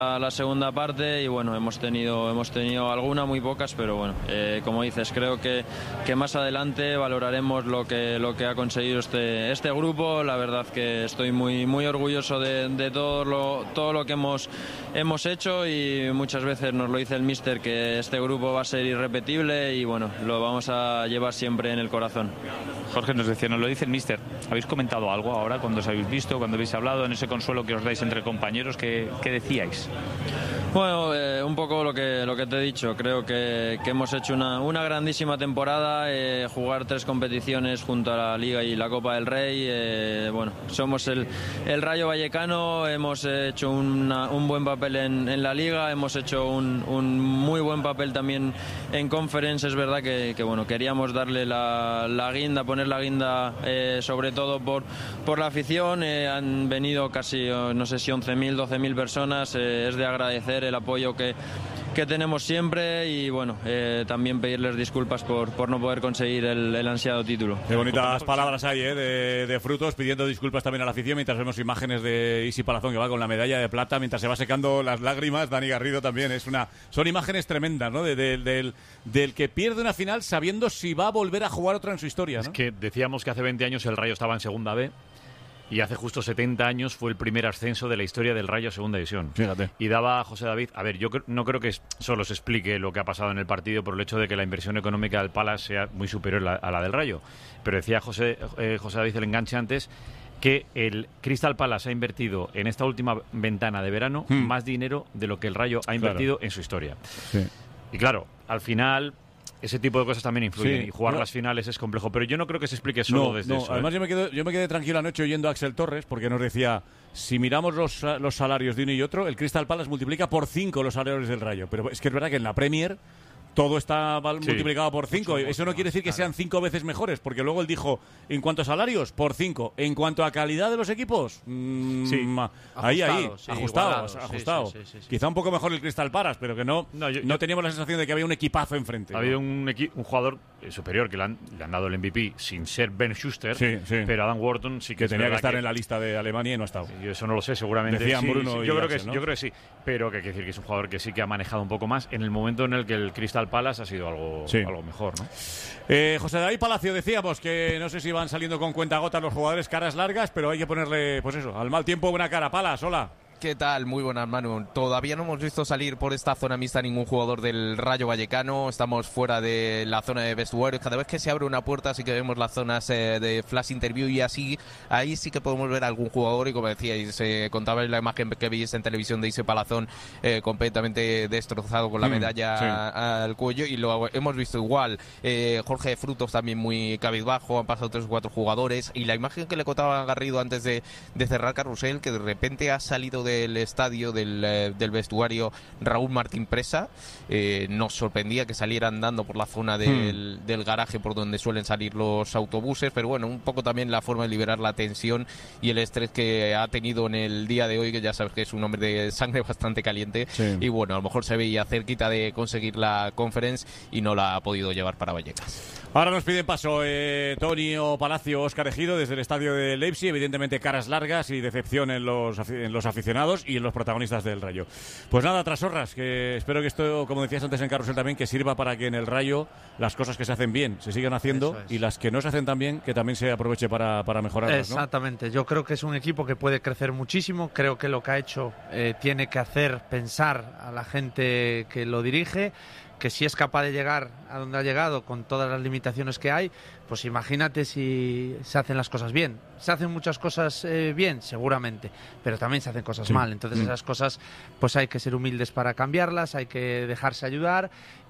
la segunda parte y bueno, hemos tenido alguna, muy pocas, pero bueno, como dices, creo que más adelante valoraremos lo que ha conseguido este grupo. La verdad que estoy muy orgulloso de todo lo que hemos hecho, y muchas veces nos lo dice el míster que este grupo va a ser irrepetible y bueno, lo vamos a llevar siempre en el corazón. Jorge nos lo dice el míster. ¿Habéis comentado algo ahora cuando os habéis visto, cuando habéis hablado, en ese consuelo que os dais entre compañeros? ¿Qué decíais? Bueno, un poco lo que te he dicho. Creo que hemos hecho una grandísima temporada, jugar 3 competiciones junto a la Liga y la Copa del Rey. Bueno, somos el Rayo Vallecano, hemos hecho un buen papel en la Liga, hemos hecho un muy buen papel también en Conference. Es verdad que bueno, queríamos darle la guinda, poner la guinda, sobre todo por la afición. Han venido casi, no sé si 11.000, 12.000 personas. Es de agradecer el apoyo que tenemos siempre y bueno, también pedirles disculpas por no poder conseguir el ansiado título. Qué bonitas palabras hay, de Frutos, pidiendo disculpas también a la afición, mientras vemos imágenes de Isi Palazón que va con la medalla de plata mientras se va secando las lágrimas. Dani Garrido también, son imágenes tremendas, ¿no? Del que pierde una final sabiendo si va a volver a jugar otra en su historia, ¿no? Es que decíamos que hace 20 años el Rayo estaba en Segunda B. Y hace justo 70 años fue el primer ascenso de la historia del Rayo a Segunda División. Fíjate. Y daba José David... A ver, yo no creo que solo se explique lo que ha pasado en el partido por el hecho de que la inversión económica del Palace sea muy superior a la del Rayo. Pero decía José David, el enganche antes, que el Crystal Palace ha invertido en esta última ventana de verano más dinero de lo que el Rayo ha invertido en su historia. Sí. Y claro, al final... Ese tipo de cosas también influyen, y jugar las finales es complejo, pero yo no creo que se explique solo desde eso. Además, yo me quedé tranquilo anoche oyendo a Axel Torres, porque nos decía, si miramos los salarios de uno y otro, el Crystal Palace multiplica por 5 los salarios del Rayo. Pero es que es verdad que en la Premier todo está multiplicado por 5. Eso no quiere decir que sean 5 veces mejores, porque luego él dijo, en cuanto a salarios, por 5. En cuanto a calidad de los equipos, ajustado. Sí. Quizá un poco mejor el Crystal Palace, pero que no teníamos la sensación de que había un equipazo enfrente. Ha habido un jugador superior que le han dado el MVP sin ser Ben Schuster, pero Adam Wharton sí que tenía que estar en la lista de Alemania y no ha estado. Yo eso no lo sé, seguramente. Decían Bruno yo creo que sí, pero que hay que decir que es un jugador que sí que ha manejado un poco más en el momento en el que el Crystal Palace ha sido algo mejor, ¿no? José David Palacio, decíamos que no sé si van saliendo con cuentagotas los jugadores, caras largas, pero hay que ponerle, pues eso, al mal tiempo buena cara. Palas, hola. ¿Qué tal? Muy buenas, Manu. Todavía no hemos visto salir por esta zona mixta ningún jugador del Rayo Vallecano. Estamos fuera de la zona de vestuarios. Cada vez que se abre una puerta sí que vemos las zonas de flash interview y así. Ahí sí que podemos ver a algún jugador y como decíais, contabais la imagen que veis en televisión de Isi Palazón completamente destrozado con la medalla al cuello, y lo hemos visto igual. Jorge Frutos también muy cabizbajo. Han pasado 3 o 4 jugadores y la imagen que le contaba Garrido antes de cerrar Carrusel, que de repente ha salido del estadio, del vestuario, Raúl Martín Presa. Nos sorprendía que saliera andando por la zona del garaje por donde suelen salir los autobuses, pero bueno, un poco también la forma de liberar la tensión y el estrés que ha tenido en el día de hoy, que ya sabes que es un hombre de sangre bastante caliente, y bueno, a lo mejor se veía cerquita de conseguir la Conference y no la ha podido llevar para Vallecas. Ahora nos piden paso Tonio Palacio, Óscar Ejido desde el estadio de Leipzig. Evidentemente caras largas y decepción en los aficionados y en los protagonistas del Rayo. Pues nada, Trasorras, que espero que esto, como decías antes en Carrusel también, que sirva para que en el Rayo las cosas que se hacen bien se sigan haciendo, y las que no se hacen tan bien, que también se aproveche para mejorarlas, ¿no? Exactamente, yo creo que es un equipo que puede crecer muchísimo. Creo que lo que ha hecho tiene que hacer pensar a la gente que lo dirige, que si es capaz de llegar a donde ha llegado con todas las limitaciones que hay, pues imagínate si se hacen las cosas bien. ¿Se hacen muchas cosas bien? Seguramente, pero también se hacen cosas mal. Entonces esas cosas pues hay que ser humildes para cambiarlas, hay que dejarse ayudar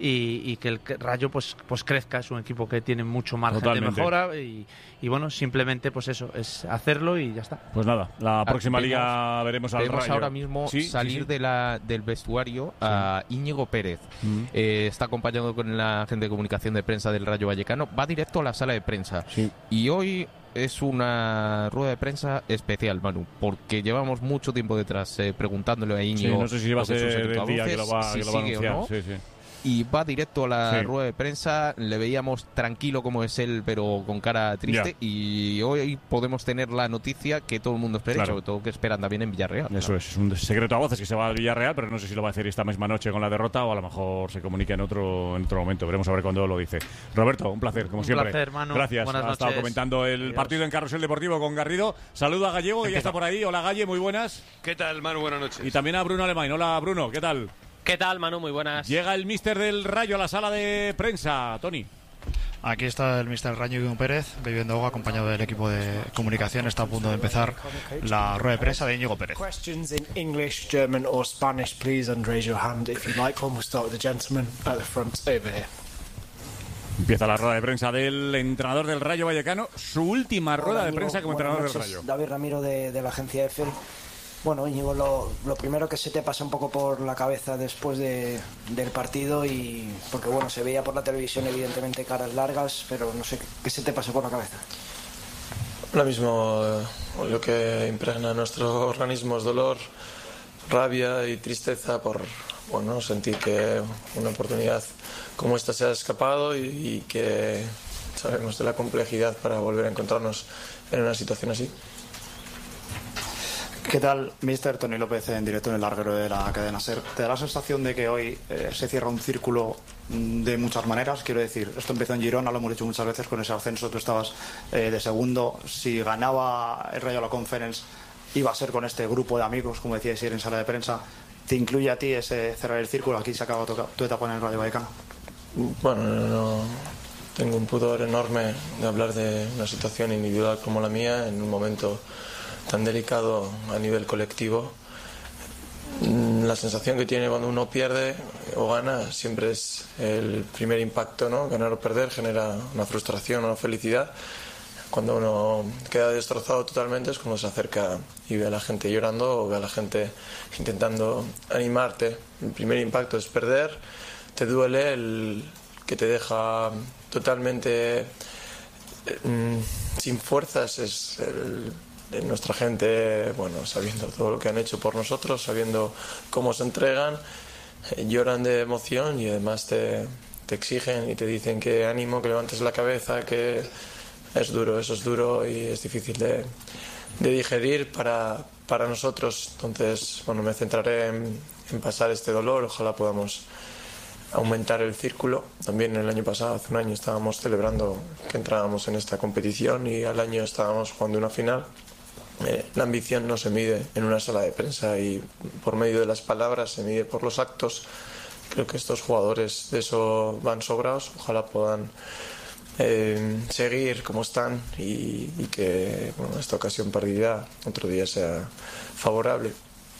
y que el Rayo pues crezca. Es un equipo que tiene mucho margen de mejora y bueno, simplemente pues eso, es hacerlo y ya está. Pues nada, la próxima liga veremos al Rayo. Ahora mismo salir del vestuario a Íñigo Pérez. Está acompañado con la gente de comunicación de prensa del Rayo Vallecano, va directo a la sala de prensa y hoy es una rueda de prensa especial, Manu, porque llevamos mucho tiempo detrás preguntándole a Íñigo. No sé si va a ser el día que lo va a anunciar. y va directo a la rueda de prensa. Le veíamos tranquilo como es él, pero con cara triste, y hoy podemos tener la noticia que todo el mundo espera, sobre todo que esperan también en Villarreal. Eso es un secreto a voces que se va al Villarreal, pero no sé si lo va a hacer esta misma noche con la derrota o a lo mejor se comunica en otro momento. Veremos a ver cuándo lo dice. Roberto, un placer, como siempre. Un placer, Manu. Gracias. Buenas Ha estado noches. comentando el partido en Carrusel Deportivo con Garrido. Saludo a Gallego, que ya está por ahí. Hola, Galle, muy buenas. ¿Qué tal, Manu? Buenas noches. Y también a Bruno Alemán. Hola, Bruno, ¿qué tal? ¿Qué tal, Manu? Muy buenas. Llega el míster del Rayo a la sala de prensa, Tony. Aquí está el míster Rayo, Guillermo Pérez, bebiendo agua, acompañado del equipo de comunicación. Está a punto de empezar la rueda de prensa de Íñigo Pérez. Questions in English, German or Spanish, please, and raise your hand if you like one. We'll start with the gentleman at the front over here. Empieza la rueda de prensa del entrenador del Rayo Vallecano, su última rueda de prensa como entrenador del Rayo. David Ramiro de la agencia EFE. Bueno, Íñigo, lo primero que se te pasa un poco por la cabeza después del partido, y porque bueno, se veía por la televisión evidentemente caras largas, pero no sé, ¿qué se te pasó por la cabeza? Ahora mismo lo que impregna nuestro organismo es dolor, rabia y tristeza por sentir que una oportunidad como esta se ha escapado y que sabemos de la complejidad para volver a encontrarnos en una situación así. ¿Qué tal, mister? Tony López, en directo en el larguero de la cadena SER. ¿Te da la sensación de que hoy se cierra un círculo de muchas maneras? Quiero decir, esto empezó en Girona, lo hemos dicho muchas veces con ese ascenso, tú estabas de segundo. Si ganaba el Rayo la Conference, iba a ser con este grupo de amigos, como decíais ayer en sala de prensa. ¿Te incluye a ti ese cerrar el círculo? Aquí se acaba tu etapa en el Rayo Vallecano. Bueno, no tengo un pudor enorme de hablar de una situación individual como la mía en un momento tan delicado a nivel colectivo. La sensación que tiene cuando uno pierde o gana siempre es el primer impacto, ¿no? Ganar o perder genera una frustración o una felicidad. Cuando uno queda destrozado totalmente es cuando se acerca y ve a la gente llorando o ve a la gente intentando animarte. El primer impacto es perder, te duele, el que te deja totalmente sin fuerzas es de nuestra gente, sabiendo todo lo que han hecho por nosotros, sabiendo cómo se entregan, lloran de emoción y además te exigen y te dicen que ánimo, que levantes la cabeza, que es duro, eso es duro y es difícil de digerir para nosotros. Entonces, me centraré en pasar este dolor, ojalá podamos aumentar el círculo. También el año pasado, hace un año, estábamos celebrando que entrábamos en esta competición y al año estábamos jugando una final. La ambición no se mide en una sala de prensa y por medio de las palabras, se mide por los actos. Creo que estos jugadores de eso van sobrados, ojalá puedan seguir como están y que esta ocasión perdida otro día sea favorable.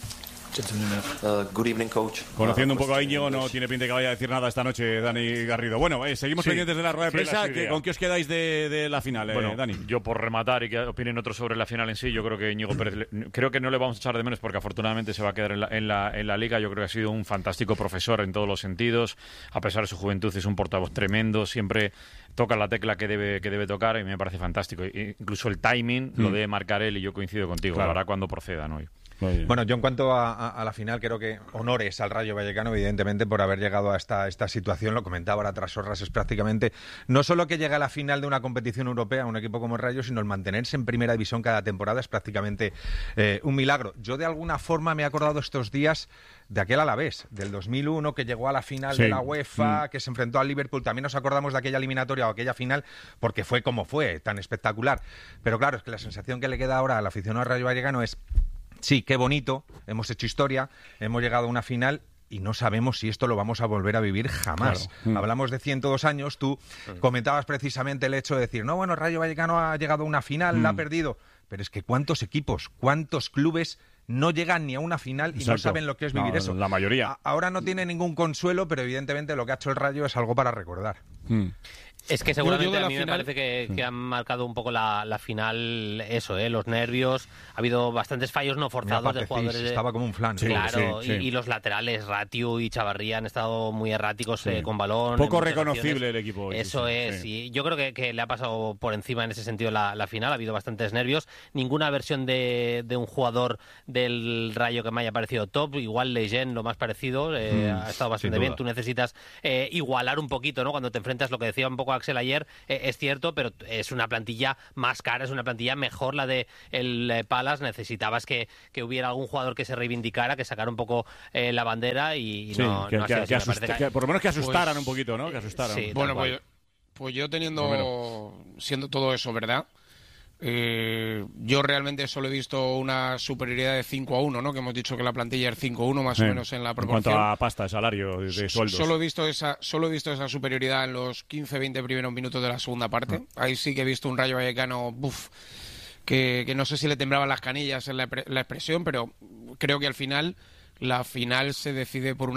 Good evening, coach. Conociendo un poco a Íñigo, no tiene pinta que vaya a decir nada esta noche Dani Garrido. Bueno, seguimos pendientes de la rueda de prensa. ¿Con qué os quedáis de la final, Dani? Yo por rematar y que opinen otros sobre la final en sí, yo creo que Íñigo Pérez, creo que no le vamos a echar de menos porque afortunadamente se va a quedar en la Liga. Yo creo que ha sido un fantástico profesor en todos los sentidos. A pesar de su juventud es un portavoz tremendo, siempre toca la tecla que debe tocar y me parece fantástico. Incluso el timing lo debe marcar él y yo coincido contigo. Claro. Lo hará cuando proceda, ¿no? Bueno, yo en cuanto a la final, creo que honores al Rayo Vallecano, evidentemente, por haber llegado a esta situación. Lo comentaba ahora tras horas, es prácticamente no solo que llegue a la final de una competición europea, un equipo como el Rayo, sino el mantenerse en primera división cada temporada es prácticamente un milagro. Yo de alguna forma me he acordado estos días de aquel Alavés, del 2001, que llegó a la final de la UEFA, que se enfrentó al Liverpool. También nos acordamos de aquella eliminatoria o aquella final, porque fue como fue, tan espectacular. Pero claro, es que la sensación que le queda ahora al aficionado al Rayo Vallecano es: sí, qué bonito, hemos hecho historia, hemos llegado a una final y no sabemos si esto lo vamos a volver a vivir jamás. Claro. Hablamos de 102 años, tú comentabas precisamente el hecho de decir, no, bueno, Rayo Vallecano ha llegado a una final, la ha perdido, pero es que ¿cuántos equipos, cuántos clubes no llegan ni a una final y no saben lo que es vivir eso? La mayoría. Ahora no tiene ningún consuelo, pero evidentemente lo que ha hecho el Rayo es algo para recordar. Es que seguramente a mí me parece que han marcado un poco la final eso, los nervios. Ha habido bastantes fallos no forzados de jugadores. Estaba como un flan. Claro, sí. Y los laterales, Ratiu y Chavarría, han estado muy erráticos con balón. Poco reconocible el equipo. Eso es. Sí. Y yo creo que le ha pasado por encima en ese sentido la final. Ha habido bastantes nervios. Ninguna versión de un jugador del Rayo que me haya parecido top. Igual Lejeune, lo más parecido. Ha estado bastante bien. Tú necesitas igualar un poquito, ¿no? Cuando te enfrentas, lo que decía un poco Axel ayer, es cierto, pero es una plantilla más cara, es una plantilla mejor la de el Palace. Necesitabas que hubiera algún jugador que se reivindicara, que sacara un poco la bandera y sí, no que por lo menos que asustaran un poquito, ¿no? Que asustaran. Sí, bueno, pues yo siendo todo eso, ¿verdad? Yo realmente solo he visto una superioridad de 5-1, ¿no? Que hemos dicho que la plantilla es 5-1 más o menos en la proporción. En cuanto a pasta, salario, de sueldos. Solo he visto esa superioridad en los 15-20 primeros minutos de la segunda parte. Ahí sí que he visto un Rayo Vallecano, que no sé si le temblaban las canillas en la expresión, pero creo que al final la final se decide por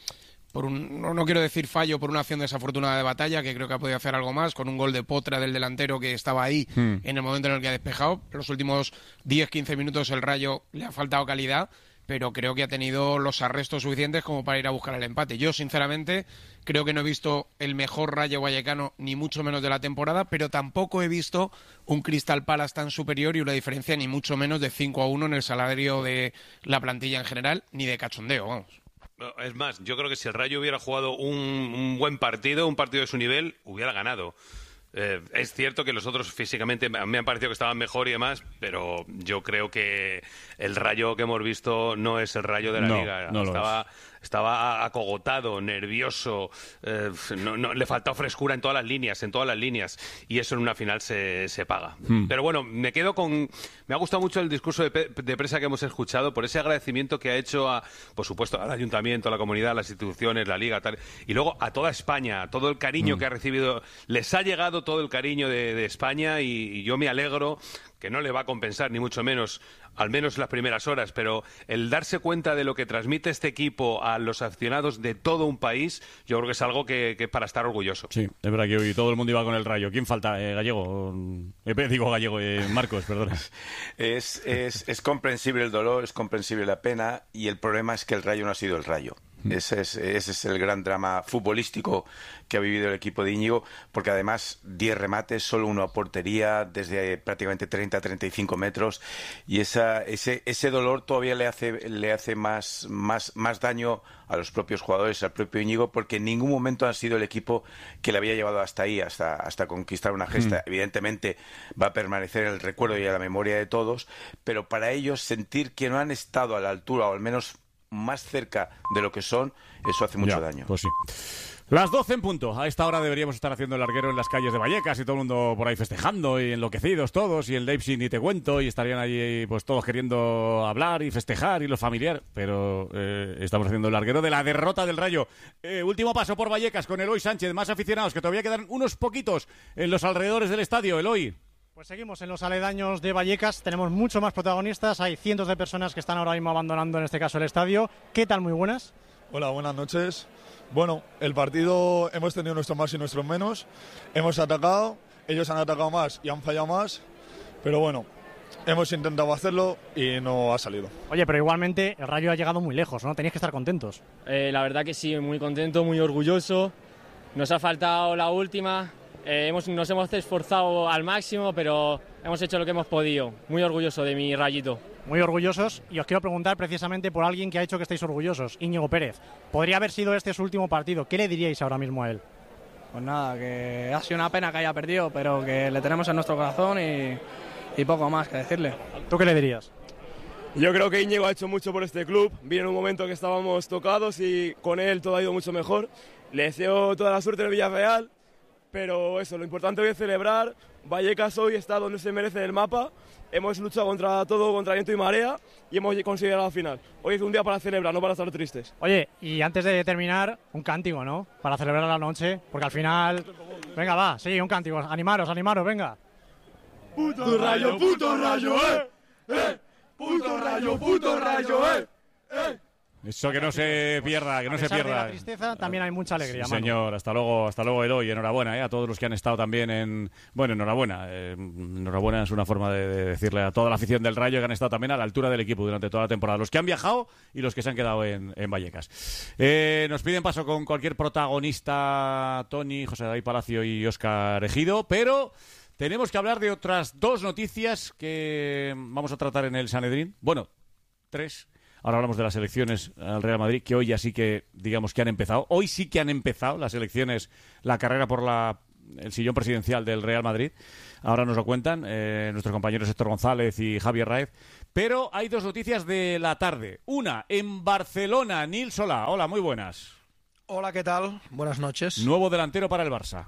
no quiero decir fallo, por una acción desafortunada de Batalla, que creo que ha podido hacer algo más, con un gol de Potra del delantero que estaba ahí en el momento en el que ha despejado. Los últimos 10-15 minutos el Rayo le ha faltado calidad, pero creo que ha tenido los arrestos suficientes como para ir a buscar el empate. Yo, sinceramente, creo que no he visto el mejor Rayo Vallecano, ni mucho menos de la temporada, pero tampoco he visto un Crystal Palace tan superior y una diferencia ni mucho menos de 5-1 en el salario de la plantilla en general, ni de cachondeo, vamos. Es más, yo creo que si el Rayo hubiera jugado un buen partido, un partido de su nivel, hubiera ganado. Es cierto que los otros físicamente me han parecido que estaban mejor y demás, pero yo creo que el Rayo que hemos visto no es el Rayo de la Liga. Estaba acogotado, nervioso, le faltaba frescura en todas las líneas, y eso en una final se paga. Pero bueno, me ha gustado mucho el discurso de prensa que hemos escuchado, por ese agradecimiento que ha hecho, por supuesto, al Ayuntamiento, a la comunidad, a las instituciones, la Liga, tal, y luego a toda España, todo el cariño que ha recibido. Les ha llegado todo el cariño de España, y yo me alegro, que no le va a compensar, ni mucho menos, al menos las primeras horas, pero el darse cuenta de lo que transmite este equipo a los aficionados de todo un país, yo creo que es algo que es para estar orgulloso. Sí, es verdad que hoy todo el mundo iba con el Rayo. ¿Quién falta? Gallego. Marcos, perdona. Es comprensible el dolor, es comprensible la pena, y el problema es que el Rayo no ha sido el Rayo. Ese es el gran drama futbolístico que ha vivido el equipo de Íñigo, porque además 10 remates, solo uno a portería desde prácticamente 30-35 metros, y ese dolor todavía le hace más daño a los propios jugadores, al propio Íñigo, porque en ningún momento ha sido el equipo que le había llevado hasta ahí, hasta conquistar una gesta. Evidentemente va a permanecer en el recuerdo y en la memoria de todos, pero para ellos sentir que no han estado a la altura, o al menos más cerca de lo que son, eso hace mucho daño. Pues sí. Las 12 en punto. A esta hora deberíamos estar haciendo el larguero en las calles de Vallecas y todo el mundo por ahí festejando y enloquecidos todos, y el Leipzig ni te cuento, y estarían allí pues todos queriendo hablar y festejar y los familiares, pero estamos haciendo el larguero de la derrota del Rayo. Último paso por Vallecas con Eloy Sánchez, más aficionados, que todavía quedan unos poquitos en los alrededores del estadio. Eloy. Pues seguimos en los aledaños de Vallecas, tenemos mucho más protagonistas, hay cientos de personas que están ahora mismo abandonando, en este caso, el estadio. ¿Qué tal? Muy buenas. Hola, buenas noches. Bueno, el partido hemos tenido nuestros más y nuestros menos, hemos atacado, ellos han atacado más y han fallado más, pero bueno, hemos intentado hacerlo y no ha salido. Oye, pero igualmente el Rayo ha llegado muy lejos, ¿no? Tenéis que estar contentos. La verdad que sí, muy contento, muy orgulloso. Nos ha faltado la última. Nos hemos esforzado al máximo, pero hemos hecho lo que hemos podido. Muy orgulloso de mi Rayito. Muy orgullosos, y os quiero preguntar precisamente por alguien que ha hecho que estéis orgullosos, Íñigo Pérez. Podría haber sido este su último partido. ¿Qué le diríais ahora mismo a él? Pues nada, que ha sido una pena que haya perdido, pero que le tenemos en nuestro corazón y poco más que decirle. ¿Tú qué le dirías? Yo creo que Íñigo ha hecho mucho por este club. Vino en un momento que estábamos tocados y con él todo ha ido mucho mejor. Le deseo toda la suerte en el Villarreal. Pero eso, lo importante hoy es celebrar. Vallecas hoy está donde se merece el mapa. Hemos luchado contra todo, contra viento y marea, y hemos conseguido la final. Hoy es un día para celebrar, no para estar tristes. Oye, y antes de terminar, un cántico, ¿no? Para celebrar la noche, porque al final... Venga, va, sí, un cántico. Animaros, venga. ¡Puto Rayo, puto Rayo, Puto Rayo, Eso que no se pierda, que no se pierda. De la tristeza también hay mucha alegría, Sí, Manu. señor, hasta luego Eloy, enhorabuena a todos los que han estado también en... Bueno, enhorabuena es una forma de decirle a toda la afición del Rayo que han estado también a la altura del equipo durante toda la temporada, los que han viajado y los que se han quedado en Vallecas. Nos piden paso con cualquier protagonista, Tony, José David Palacio y Óscar Ejido, pero tenemos que hablar de otras dos noticias que vamos a tratar en el Sanedrín. Bueno, 3. Ahora hablamos de las elecciones al Real Madrid, que hoy ya sí que, digamos, que han empezado. Hoy sí que han empezado las elecciones, la carrera por el sillón presidencial del Real Madrid. Ahora nos lo cuentan nuestros compañeros Héctor González y Javier Raez. Pero hay dos noticias de la tarde. Una, en Barcelona, Nil Solà. Hola, muy buenas. Hola, ¿qué tal? Buenas noches. Nuevo delantero para el Barça.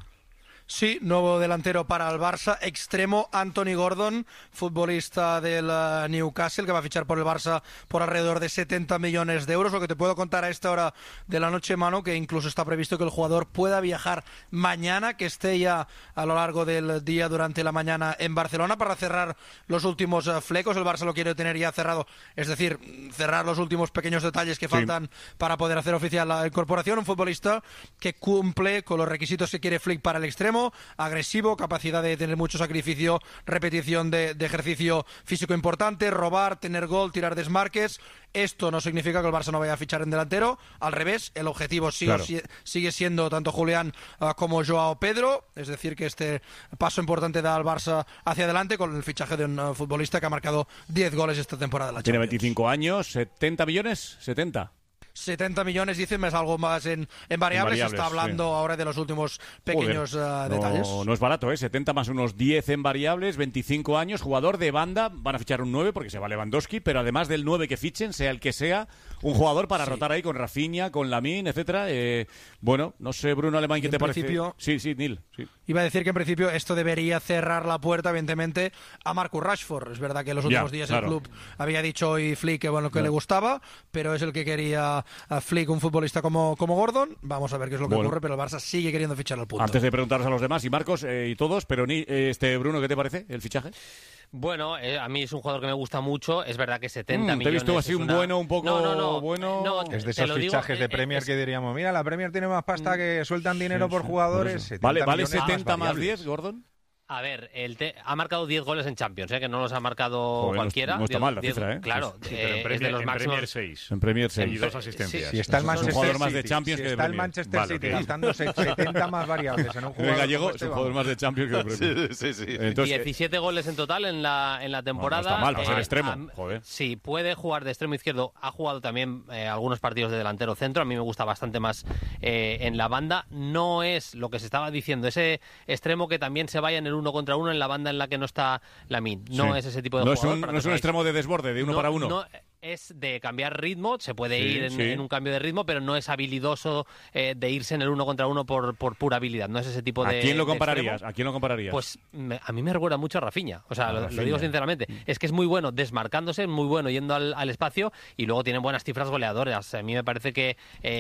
Sí, nuevo delantero para el Barça, extremo Anthony Gordon, futbolista del Newcastle, que va a fichar por el Barça por alrededor de 70 millones de euros. Lo que te puedo contar a esta hora de la noche, Manu, que incluso está previsto que el jugador pueda viajar mañana, que esté ya a lo largo del día durante la mañana en Barcelona para cerrar los últimos flecos. El Barça lo quiere tener ya cerrado, es decir, cerrar los últimos pequeños detalles que faltan para poder hacer oficial la incorporación. Un futbolista que cumple con los requisitos que quiere Flick para el extremo, agresivo, capacidad de tener mucho sacrificio, repetición de ejercicio físico importante, robar, tener gol, tirar desmarques. Esto no significa que el Barça no vaya a fichar en delantero, al revés, el objetivo sigue siendo tanto Julián como Joao Pedro, es decir, que este paso importante da al Barça hacia adelante con el fichaje de un futbolista que ha marcado 10 goles esta temporada. Tiene 25 años, 70 millones, 70. 70 millones, dicen, es algo más en variables. Se está hablando ahora de los últimos pequeños detalles. No es barato, 70 más unos 10 en variables, 25 años, jugador de banda. Van a fichar un 9 porque se va Lewandowski, pero además del 9 que fichen, sea el que sea, un jugador para rotar ahí con Rafinha, con Lamine, etcétera. Bueno, no sé, Bruno Alemán, ¿qué te parece? Sí, Nil. Sí. Iba a decir que en principio esto debería cerrar la puerta, evidentemente, a Marcus Rashford. Es verdad que en los últimos días el club había dicho hoy Flick que bueno que le gustaba, pero es el que quería a Flick, un futbolista como Gordon. Vamos a ver qué es lo que ocurre, pero el Barça sigue queriendo fichar al punto. Antes de preguntaros a los demás, y Marcos y todos, pero Bruno, ¿qué te parece el fichaje? Bueno, a mí es un jugador que me gusta mucho. Es verdad que 70 millones... Te he visto así un poco bueno. Es de esos fichajes de Premier que diríamos, mira, la Premier tiene más pasta que sueltan dinero por jugadores. ¿Vale 70 más 10, Gordon? A ver, ha marcado 10 goles en Champions, que no los ha marcado cualquiera. No está mal la cifra, Claro, sí, pero es de los máximos. En Premier 6. Y 2 asistencias. Si está el Manchester City, más de Champions que de el Manchester City gastando 70 más variables en un jugador. El gallego es un jugador más de Champions que de Premier. Sí. Entonces, 17 goles en total en la temporada. No está mal, para ser extremo. Joder. Sí, puede jugar de extremo izquierdo. Ha jugado también algunos partidos de delantero centro. A mí me gusta bastante más en la banda. No es lo que se estaba diciendo, ese extremo que también se vaya en el 1 contra 1 en la banda en la que no está Lamine. No es ese tipo de jugador. No es un extremo de desborde, de uno para uno. No, es de cambiar ritmo, se puede ir en un cambio de ritmo, pero no es habilidoso de irse en el 1 contra 1 por pura habilidad. No es ese tipo de... ¿A quién lo compararías? Pues a mí me recuerda mucho a Rafinha. O sea, lo digo sinceramente. Es que es muy bueno desmarcándose, muy bueno yendo al espacio y luego tiene buenas cifras goleadoras. A mí me parece que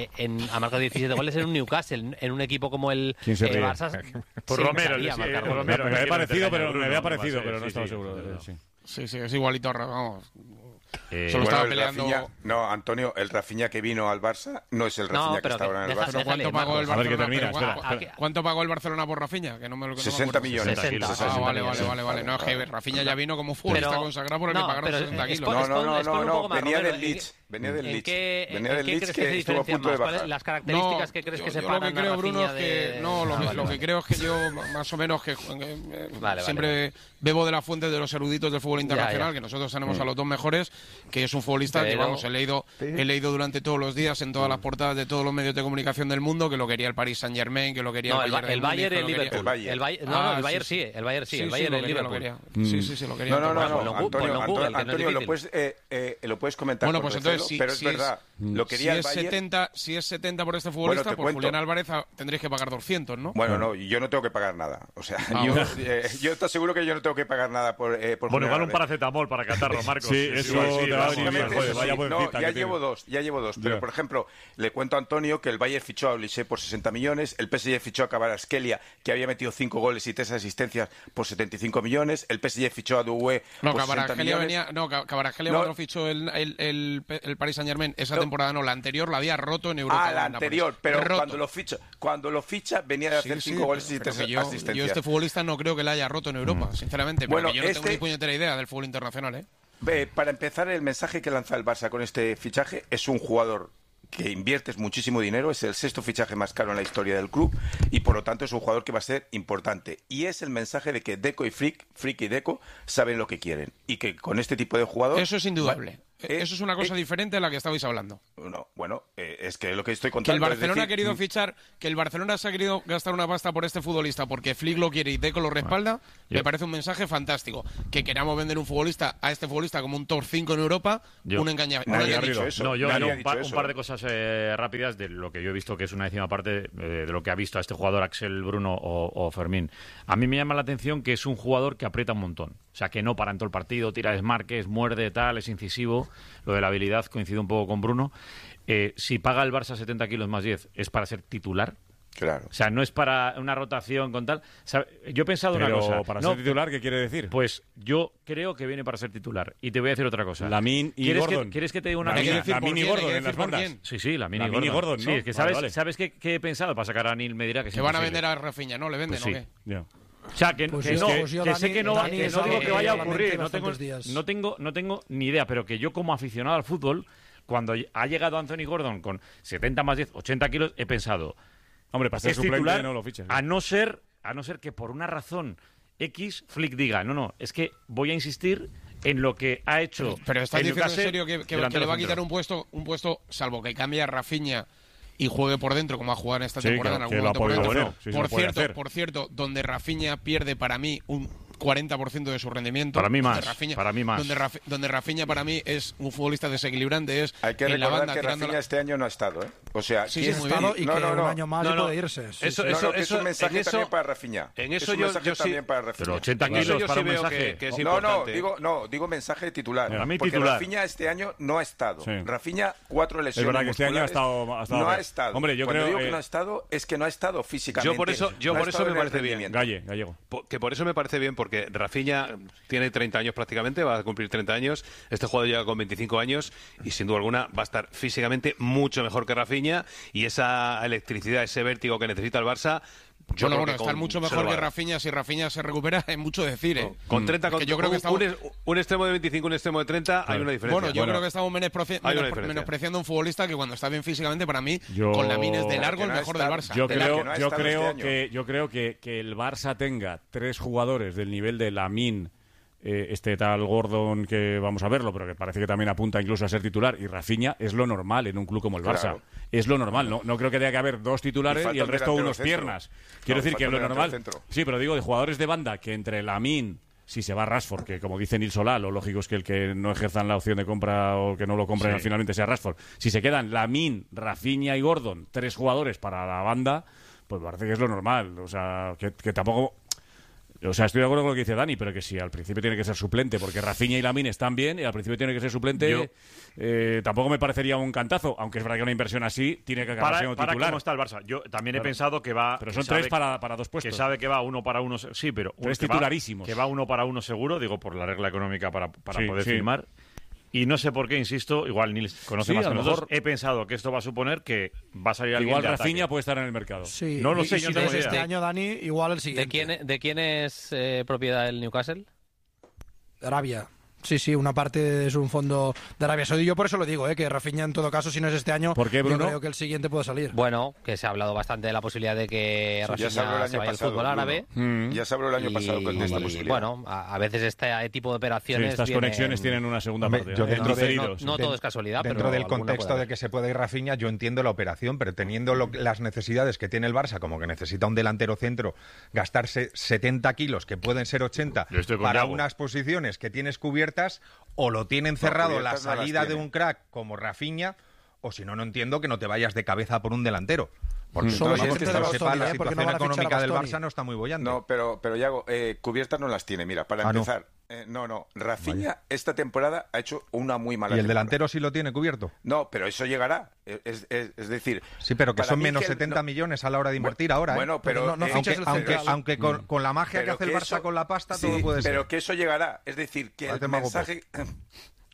ha marcado 17 goles en un Newcastle, en un equipo como el Barça. Por Romero. Me había parecido, pero no estaba seguro. Sí, es igualito, vamos. Solo estaba peleando. No, Antonio, el Rafinha que vino al Barça no es el Rafinha que está ahora en el Barça. ¿Cuánto pagó el Barcelona? A ver que termina, ¿Cuánto pagó el Barcelona por Rafinha? 60 millones. Vale. No, es que Rafinha ya vino como futbolista consagrado por el que pagaron 60 kilos. No, venía del Leeds. ¿En qué crees que se diferencian más? ¿Cuáles las características que crees que separan a Rafinha Bruno, de...? Lo que creo es que yo, más o menos, que siempre bebo de la fuente de los eruditos del fútbol internacional, que nosotros tenemos a los dos mejores, que es un futbolista que, vamos, he leído durante todos los días en todas las portadas de todos los medios de comunicación del mundo que lo quería el Paris Saint-Germain, que lo quería el Bayern y el Liverpool. El Bayern sí, el Liverpool. Sí, lo quería. Antonio, lo puedes comentar. Bueno, pues entonces, pero es verdad, lo quería el Bayern. Si es 70 por este futbolista, por Julián Álvarez tendréis que pagar 200, ¿no? Bueno, no, yo no tengo que pagar nada. O sea, yo te aseguro que yo no tengo que pagar nada por bueno, igual un paracetamol para catarro, Marcos. Sí, eso te va a venir. Ya llevo dos. Pero, por ejemplo, le cuento a Antonio que el Bayern fichó a Olise por 60 millones, el PSG fichó a Kvaratskhelia, que había metido 5 goles y 3 asistencias, por 75 millones, el PSG fichó a Doué por 60 millones. Kvaratskhelia cuando fichó el el Paris Saint-Germain esa temporada, no, la anterior la había roto en Europa. La anterior, pero roto. cuando lo ficha venía de hacer 5 goles y 3 asistencias. Yo este futbolista no creo que la haya roto en Europa, sinceramente, porque yo no tengo ni puñetera idea del fútbol internacional, Para empezar, el mensaje que lanza el Barça con este fichaje es un jugador que inviertes muchísimo dinero, es el 6º fichaje más caro en la historia del club y por lo tanto es un jugador que va a ser importante. Y es el mensaje de que Deco y Frick y Deco saben lo que quieren y que con este tipo de jugador... Eso es indudable. Eso es una cosa diferente a la que estabais hablando. No, bueno, es que lo que estoy contando... Que el Barcelona ha querido fichar, que el Barcelona se ha querido gastar una pasta por este futbolista porque Flick lo quiere y Deco lo respalda, me parece un mensaje fantástico. Que queramos vender a este futbolista como un top 5 en Europa, un engaño. Nadie ha dicho eso. No, yo un par de cosas rápidas de lo que yo he visto, que es una décima parte de lo que ha visto a este jugador Axel Bruno o Fermín. A mí me llama la atención que es un jugador que aprieta un montón. O sea, que no para en todo el partido, tira desmarques, muerde, tal, es incisivo. Lo de la habilidad coincide un poco con Bruno. Si paga el Barça 70 kilos más 10, ¿es para ser titular? Claro. O sea, no es para una rotación con tal... Yo he pensado una cosa. ¿Para ser titular qué quiere decir? Pues yo creo que viene para ser titular. Y te voy a decir otra cosa. Lamine y Gordon. ¿Quieres que te diga una cosa? Lamine y Gordon en las bandas. Sí, Lamine y Gordon. ¿no? Sí, es que ¿sabes qué he pensado? Para sacar a Anil me dirá que se van a vender a Rafinha, ¿no? ¿Le venden pues o qué? Yeah. O sea, que sé que no digo que vaya a ocurrir, no tengo ni idea, pero que yo como aficionado al fútbol, cuando ha llegado Anthony Gordon con 70 más 10, 80 kilos, he pensado, hombre, para ser suplente titular, no lo fiches. A no ser que por una razón X, Flick diga, no, es que voy a insistir en lo que ha hecho. Pero estás diciendo en serio que le va a quitar un puesto, salvo que cambie a Rafinha y juegue por dentro como ha jugado en esta temporada en algún momento por dentro. Por cierto, donde Rafinha pierde para mí un 40% de su rendimiento. Para mí más. Donde Rafinha para mí es un futbolista desequilibrante. Hay que recordar que Rafinha este año no ha estado, O sea, sí, ha estado y que un año más puede irse. Eso es un mensaje también para Rafinha. En eso yo también para Rafinha. Pero 80 kilos para un mensaje. Que es importante. Digo mensaje titular. A mí porque titular. Rafinha este año no ha estado. Rafinha 4 lesiones. Es verdad que este año ha estado no ha estado. Hombre, yo Cuando creo digo que no ha estado, es que no ha estado físicamente. Yo por eso me parece bien. Gallego. Que por eso me parece bien, porque Rafinha tiene 30 años prácticamente, va a cumplir 30 años. Este jugador llega con 25 años y sin duda alguna va a estar físicamente mucho mejor que Rafinha, y esa electricidad, ese vértigo que necesita el Barça. Estar mucho mejor que Rafinha, si Rafinha se recupera, es mucho decir, Con 30, yo creo que estamos... un extremo de 25, un extremo de 30, hay una diferencia. Bueno, yo creo que estamos menospreciando a un futbolista que cuando está bien físicamente, para mí, con Lamine es de largo el mejor del Barça. Yo creo que el Barça tenga 3 jugadores del nivel de Lamine, este tal Gordon, que vamos a verlo, pero que parece que también apunta incluso a ser titular, y Rafinha, es lo normal en un club como el Barça. Claro. Es lo normal, no creo que tenga que haber 2 titulares y el resto unos piernas. Quiero decir que es lo normal. Sí, pero digo, de jugadores de banda, que entre Lamine, si se va Rashford, que como dice Nil Solá, lo lógico es que el que no ejerzan la opción de compra o que no lo compren finalmente sea Rashford. Si se quedan Lamine, Rafinha y Gordon, 3 jugadores para la banda, pues parece que es lo normal. O sea, que tampoco... O sea, estoy de acuerdo con lo que dice Dani, pero que si al principio tiene que ser suplente, porque Rafinha y Lamine están bien, y al principio tiene que ser suplente, tampoco me parecería un cantazo, aunque es verdad que una inversión así tiene que acabar siendo titular. Para cómo está el Barça. Yo también he pensado que va... Pero son 3 para 2 puestos. Que sabe que va 1 para 1, sí, pero... 3 titularísimos. Que va 1 para 1 seguro, digo, por la regla económica para poder firmar. Y no sé por qué, insisto, igual Nils conoce más que nosotros. He pensado que esto va a suponer que va a salir alguien igual de Rafinha ataque. puede estar en el mercado. Sí. No lo sé, yo no tengo idea. Este año, Dani, igual el siguiente. ¿De quién es propiedad el Newcastle? Arabia. Sí, una parte es un fondo de Arabia Saudí. Yo por eso lo digo, que Rafinha en todo caso, si no es este año, ¿por qué, Bruno? Yo creo que el siguiente puede salir. Bueno, que se ha hablado bastante de la posibilidad de que Rafinha se vaya al fútbol árabe. Ya se habló el año pasado con esta posibilidad. Bueno, a veces este tipo de operaciones... estas conexiones tienen una segunda parte. Yo no todo es casualidad, dentro pero del contexto de que se pueda ir Rafinha, yo entiendo la operación, pero teniendo las necesidades que tiene el Barça, como que necesita un delantero centro, gastarse 70 kilos, que pueden ser 80, para unas posiciones que tienes cubiertas, o lo tienen cerrado la salida de un crack como Rafinha, o si no, no entiendo que no te vayas de cabeza por un delantero. Porque Solo la situación económica del Bastoni. Barça no está muy bollante. No, pero Yago, cubiertas no las tiene. Mira, para empezar, Rafinha esta temporada ha hecho una muy mala temporada. ¿Y el temporada. delantero sí lo tiene cubierto? No, pero eso llegará. Es decir... Sí, pero que son menos 70 millones a la hora de invertir ahora. Bueno, pero... aunque con la magia que hace el Barça con la pasta, todo puede ser. Pero que eso llegará. Es decir, que el mensaje...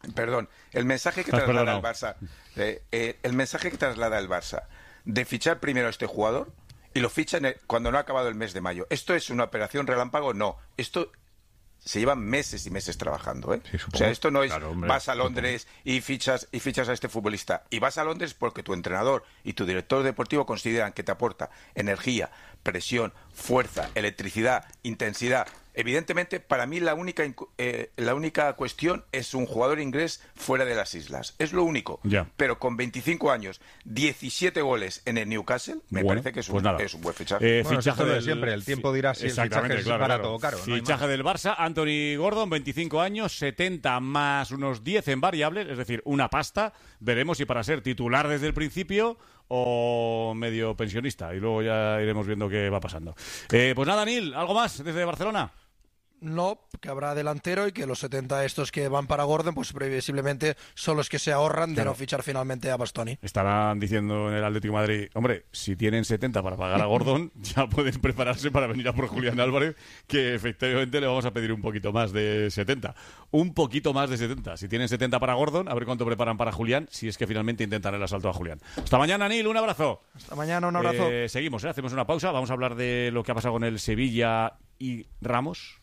Perdón, el mensaje que traslada el Barça, el mensaje que traslada el Barça de fichar primero a este jugador y lo fichan cuando no ha acabado el mes de mayo. ¿Esto es una operación relámpago? No. Esto se llevan meses y meses trabajando, ¿eh? Sí, o sea, esto no es claro, hombre, vas a Londres y fichas a este futbolista. Y vas a Londres porque tu entrenador y tu director deportivo consideran que te aporta energía, presión, fuerza, electricidad, intensidad. Evidentemente, para mí la única cuestión es un jugador inglés fuera de las islas. Es lo único. Ya. Pero con 25 años, 17 goles en el Newcastle, me parece que es un buen fichaje. Fichaje de siempre. El tiempo dirá si el fichaje es barato o caro. Fichaje del Barça, Anthony Gordon, 25 años, 70 más unos 10 en variables, es decir, una pasta. Veremos si para ser titular desde el principio o medio pensionista. Y luego ya iremos viendo qué va pasando. Pues nada, Nil, ¿algo más desde Barcelona? No, que habrá delantero y que los 70 estos que van para Gordon, pues previsiblemente son los que se ahorran de no fichar finalmente a Bastoni. Estarán diciendo en el Atlético de Madrid, hombre, si tienen 70 para pagar a Gordon, ya pueden prepararse para venir a por Julián Álvarez, que efectivamente le vamos a pedir un poquito más de 70. Un poquito más de 70. Si tienen 70 para Gordon, a ver cuánto preparan para Julián, si es que finalmente intentan el asalto a Julián. Hasta mañana, Nil, un abrazo. Hasta mañana, un abrazo. Seguimos, hacemos una pausa, vamos a hablar de lo que ha pasado con el Sevilla y Ramos.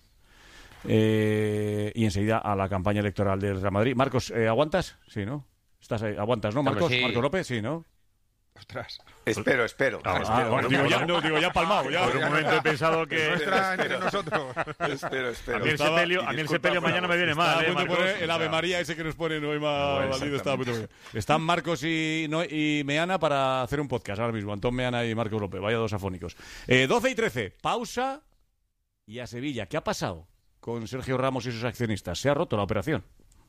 Y enseguida a la campaña electoral del Real Madrid. Marcos, ¿aguantas? Sí, ¿no? Estás ahí. ¿Aguantas, no, Marcos? Sí. Marcos López, sí, ¿no? Ostras. Espero. Bueno, digo ya palmado. Ya. Por un momento he pensado que... Nuestra entre nosotros. Espero. A mí el sepelio mañana me viene mal, Marcos. El Ave María ese que nos ponen hoy más valido. Están Marcos y Meana para hacer un podcast ahora mismo. Antón Meana y Marcos López. Vaya dos afónicos. 12 y 13. Pausa y a Sevilla. ¿Qué ha pasado con Sergio Ramos y sus accionistas? ¿Se ha roto la operación?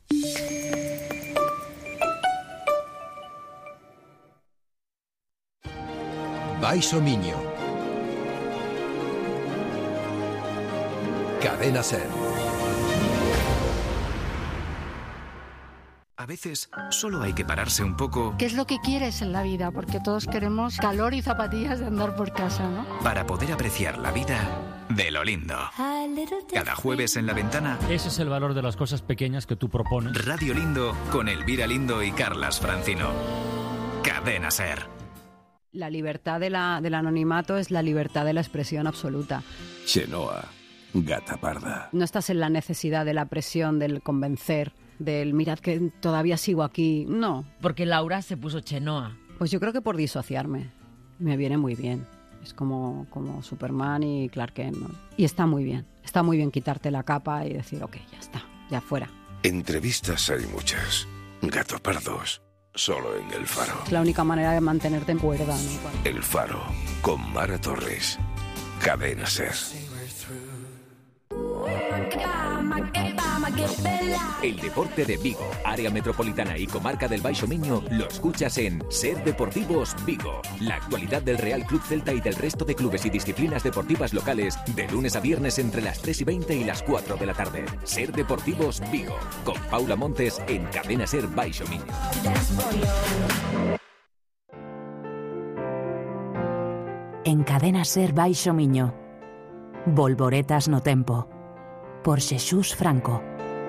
Baixo Miño. Cadena SER. A veces solo hay que pararse un poco. ¿Qué es lo que quieres en la vida? Porque todos queremos calor y zapatillas de andar por casa, ¿no? Para poder apreciar la vida de lo lindo. Cada jueves en La Ventana. Ese es el valor de las cosas pequeñas que tú propones. Radio Lindo con Elvira Lindo y Carlas Francino. Cadena SER. La libertad del anonimato es la libertad de la expresión absoluta. Chenoa, gata parda. No estás en la necesidad de la presión, del convencer, del mirad que todavía sigo aquí. No. Porque Laura se puso Chenoa. Pues yo creo que por disociarme. Me viene muy bien. Es como Superman y Clark Kent, ¿no? Y está muy bien. Está muy bien quitarte la capa y decir, ok, ya está, ya fuera. Entrevistas hay muchas. Gato pardos. Solo en El Faro. Es la única manera de mantenerte en cuerda, ¿no? El Faro, con Mara Torres. Cadena SER. El deporte de Vigo, área metropolitana y comarca del Baixo Miño, lo escuchas en SER Deportivos Vigo. La actualidad del Real Club Celta y del resto de clubes y disciplinas deportivas locales, de lunes a viernes entre las 3:20 y las 4 de la tarde. SER Deportivos Vigo, con Paula Montes en Cadena SER Baixo Miño. En Cadena SER Baixo Miño, Volvoretas no tempo, por Xesús Franco.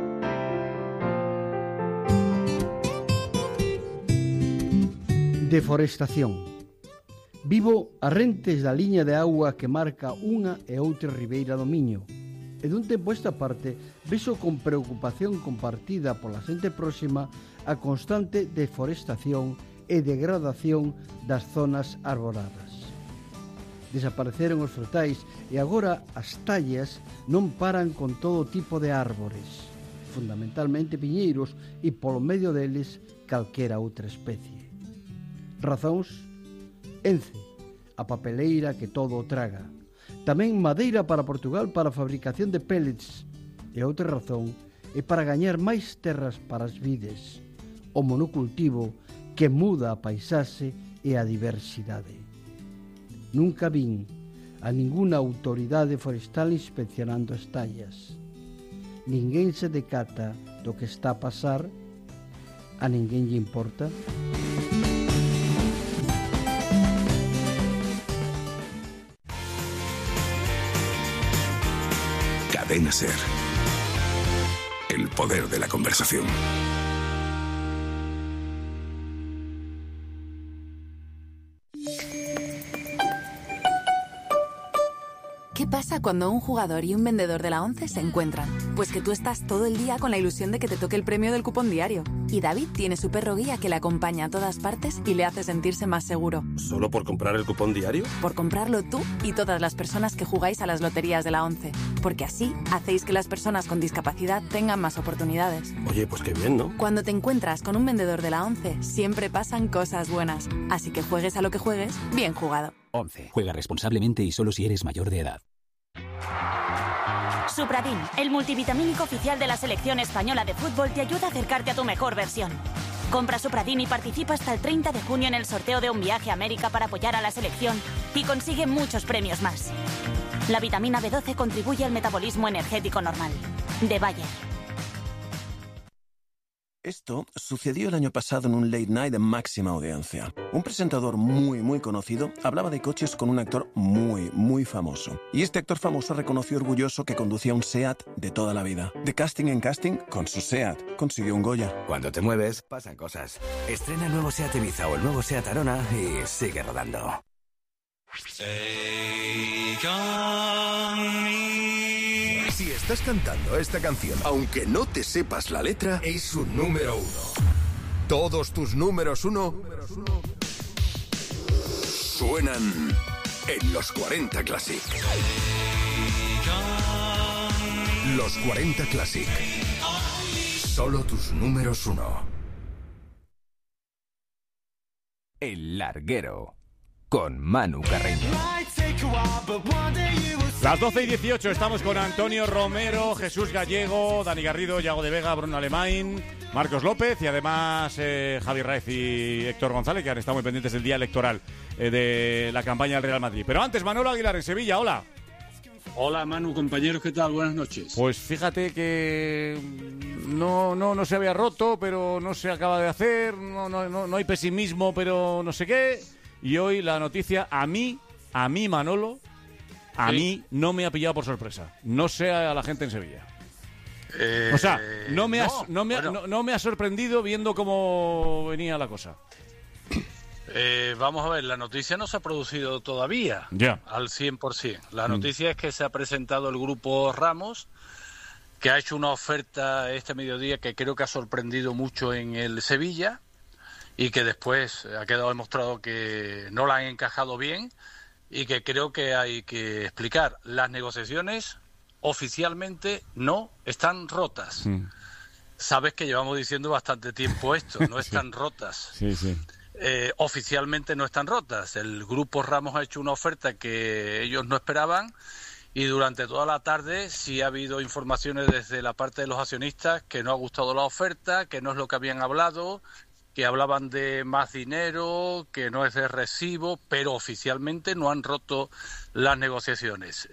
Deforestación. Vivo a rentes da liña de auga que marca unha e outra ribeira do Miño. E dun tempo esta parte, vexo con preocupación compartida pola xente próxima a constante deforestación e degradación das zonas arboradas. Desapareceron os frutais e agora as tallas non paran con todo tipo de árbores, fundamentalmente piñeiros e polo medio deles calquera outra especie. Razóns? Ence, a papeleira que todo o traga. Tamén madeira para Portugal para a fabricación de pellets. E outra razón é para gañar máis terras para as vides. O monocultivo que muda a paisaxe e a diversidade. Nunca vin a ninguna autoridade forestal inspeccionando as tallas. Ninguén se decata do que está a pasar. A ninguén lle importa. Cadena SER. El poder de la conversación. ¿Qué pasa cuando un jugador y un vendedor de la ONCE se encuentran? Pues que tú estás todo el día con la ilusión de que te toque el premio del cupón diario. Y David tiene su perro guía que le acompaña a todas partes y le hace sentirse más seguro. ¿Solo por comprar el cupón diario? Por comprarlo tú y todas las personas que jugáis a las loterías de la ONCE. Porque así hacéis que las personas con discapacidad tengan más oportunidades. Oye, pues qué bien, ¿no? Cuando te encuentras con un vendedor de la ONCE, siempre pasan cosas buenas. Así que juegues a lo que juegues, bien jugado. 11. Juega responsablemente y solo si eres mayor de edad. Supradin, el multivitamínico oficial de la selección española de fútbol, te ayuda a acercarte a tu mejor versión. Compra Supradin y participa hasta el 30 de junio en el sorteo de un viaje a América para apoyar a la selección y consigue muchos premios más. La vitamina B12 contribuye al metabolismo energético normal. De Bayer. Esto sucedió el año pasado en un late night de máxima audiencia. Un presentador muy conocido hablaba de coches con un actor muy famoso. Y este actor famoso reconoció orgulloso que conducía un SEAT de toda la vida. De casting en casting, con su SEAT consiguió un Goya. Cuando te mueves, pasan cosas. Estrena el nuevo SEAT Ibiza o el nuevo SEAT Arona y sigue rodando. Si estás cantando esta canción, aunque no te sepas la letra, es un número 1. Todos tus números 1 suenan en los 40 Classic. Los 40 Classic. Solo tus números 1. El Larguero, con Manu Carreño. Las 12:18, estamos con Antonio Romero, Jesús Gallego, Dani Garrido, Yago de Vega, Bruno Alemán, Marcos López y además Javi Raez y Héctor González, que han estado muy pendientes del día electoral de la campaña del Real Madrid. Pero antes, Manolo Aguilar en Sevilla, hola. Hola Manu, compañeros, ¿qué tal? Buenas noches. Pues fíjate que no se había roto, pero no se acaba de hacer, no hay pesimismo, pero no sé qué. Y hoy la noticia, a mí Manolo, a mí no me ha pillado por sorpresa. No sé a la gente en Sevilla. O sea, no me ha sorprendido viendo cómo venía la cosa. Vamos a ver, la noticia no se ha producido todavía al 100%. La noticia es que se ha presentado el grupo Ramos, que ha hecho una oferta este mediodía que creo que ha sorprendido mucho en el Sevilla y que después ha quedado demostrado que no la han encajado bien y que creo que hay que explicar. Las negociaciones oficialmente no están rotas. Sabes que llevamos diciendo bastante tiempo esto, no están rotas. Sí. Oficialmente no están rotas. El grupo Ramos ha hecho una oferta que ellos no esperaban y durante toda la tarde sí ha habido informaciones desde la parte de los accionistas que no ha gustado la oferta, que no es lo que habían hablado, que hablaban de más dinero, que no es de recibo, pero oficialmente no han roto las negociaciones.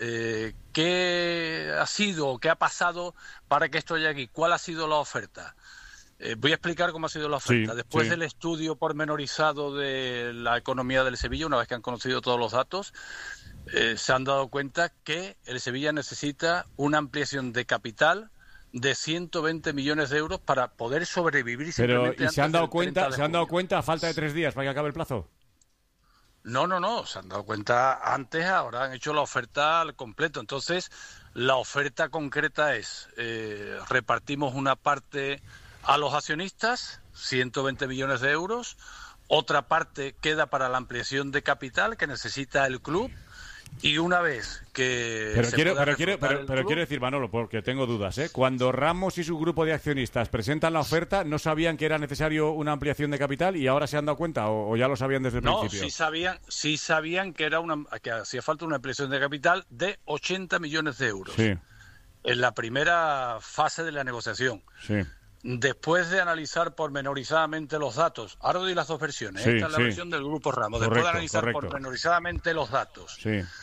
¿Qué ha sido, qué ha pasado para que esto llegue aquí? ¿Cuál ha sido la oferta? Voy a explicar cómo ha sido la oferta. Después del estudio pormenorizado de la economía del Sevilla, una vez que han conocido todos los datos, se han dado cuenta que el Sevilla necesita una ampliación de capital de 120 millones de euros para poder sobrevivir. Pero, ¿y se han dado cuenta a falta de 3 días para que acabe el plazo? No, se han dado cuenta antes, ahora han hecho la oferta al completo. Entonces, la oferta concreta es, repartimos una parte a los accionistas, 120 millones de euros, otra parte queda para la ampliación de capital que necesita el club. Y una vez que... Pero quiero decir, Manolo, porque tengo dudas, ¿eh? Cuando Ramos y su grupo de accionistas presentan la oferta, ¿no sabían que era necesario una ampliación de capital y ahora se han dado cuenta o ya lo sabían desde el principio? Sí sabían que que hacía falta una ampliación de capital de 80 millones de euros. Sí. En la primera fase de la negociación. Sí. Después de analizar pormenorizadamente los datos, ahora doy las dos versiones, esta es la versión del Grupo Ramos, después de analizar pormenorizadamente los datos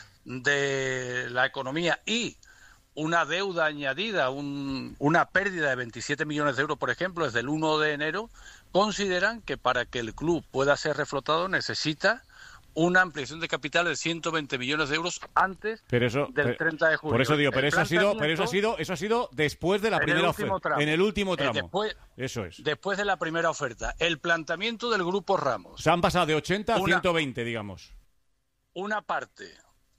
de la economía y una deuda añadida, una pérdida de 27 millones de euros, por ejemplo, desde el 1 de enero, consideran que para que el club pueda ser reflotado necesita una ampliación de capital de 120 millones de euros antes del 30 de junio. Por eso digo, pero eso ha sido después de la primera oferta. En el último tramo. Eso es. Después de la primera oferta. El planteamiento del Grupo Ramos. Se han pasado de 80 a 120, digamos. Una parte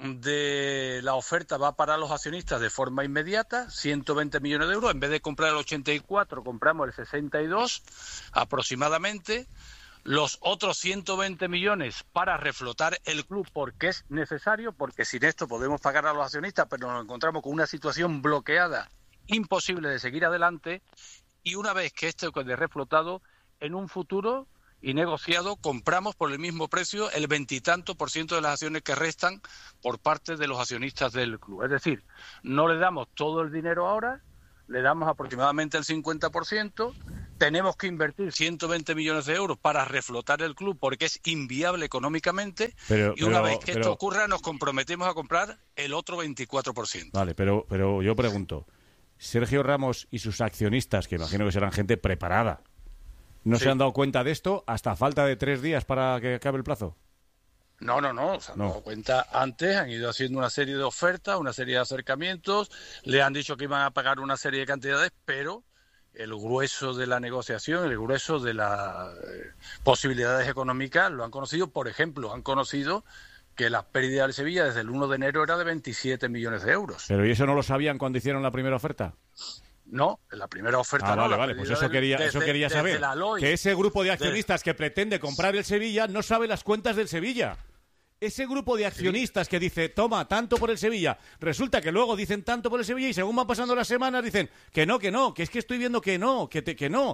de la oferta va para los accionistas de forma inmediata, 120 millones de euros. En vez de comprar el 84, compramos el 62 aproximadamente. Los otros 120 millones para reflotar el club, porque es necesario, porque sin esto podemos pagar a los accionistas, pero nos encontramos con una situación bloqueada, imposible de seguir adelante. Y una vez que esto quede reflotado, en un futuro y negociado, compramos por el mismo precio el 20 y tanto % de las acciones que restan por parte de los accionistas del club. Es decir, no le damos todo el dinero ahora, le damos aproximadamente el 50%, tenemos que invertir 120 millones de euros para reflotar el club porque es inviable económicamente, y una vez que esto ocurra nos comprometemos a comprar el otro 24%. Vale, pero yo pregunto, Sergio Ramos y sus accionistas, que imagino que serán gente preparada, ¿no se han dado cuenta de esto hasta falta de 3 días para que acabe el plazo? No, se han dado cuenta antes, han ido haciendo una serie de ofertas, una serie de acercamientos, le han dicho que iban a pagar una serie de cantidades, pero el grueso de la negociación, el grueso de las posibilidades económicas lo han conocido. Por ejemplo, han conocido que la pérdida del Sevilla desde el 1 de enero era de 27 millones de euros. ¿Pero y eso no lo sabían cuando hicieron la primera oferta? No, la primera oferta no. Vale, pues eso quería saber. Que ese grupo de accionistas que pretende comprar el Sevilla no sabe las cuentas del Sevilla. Ese grupo de accionistas que dice, toma, tanto por el Sevilla, resulta que luego dicen tanto por el Sevilla y según van pasando las semanas dicen que no, que es que estoy viendo que no, que no.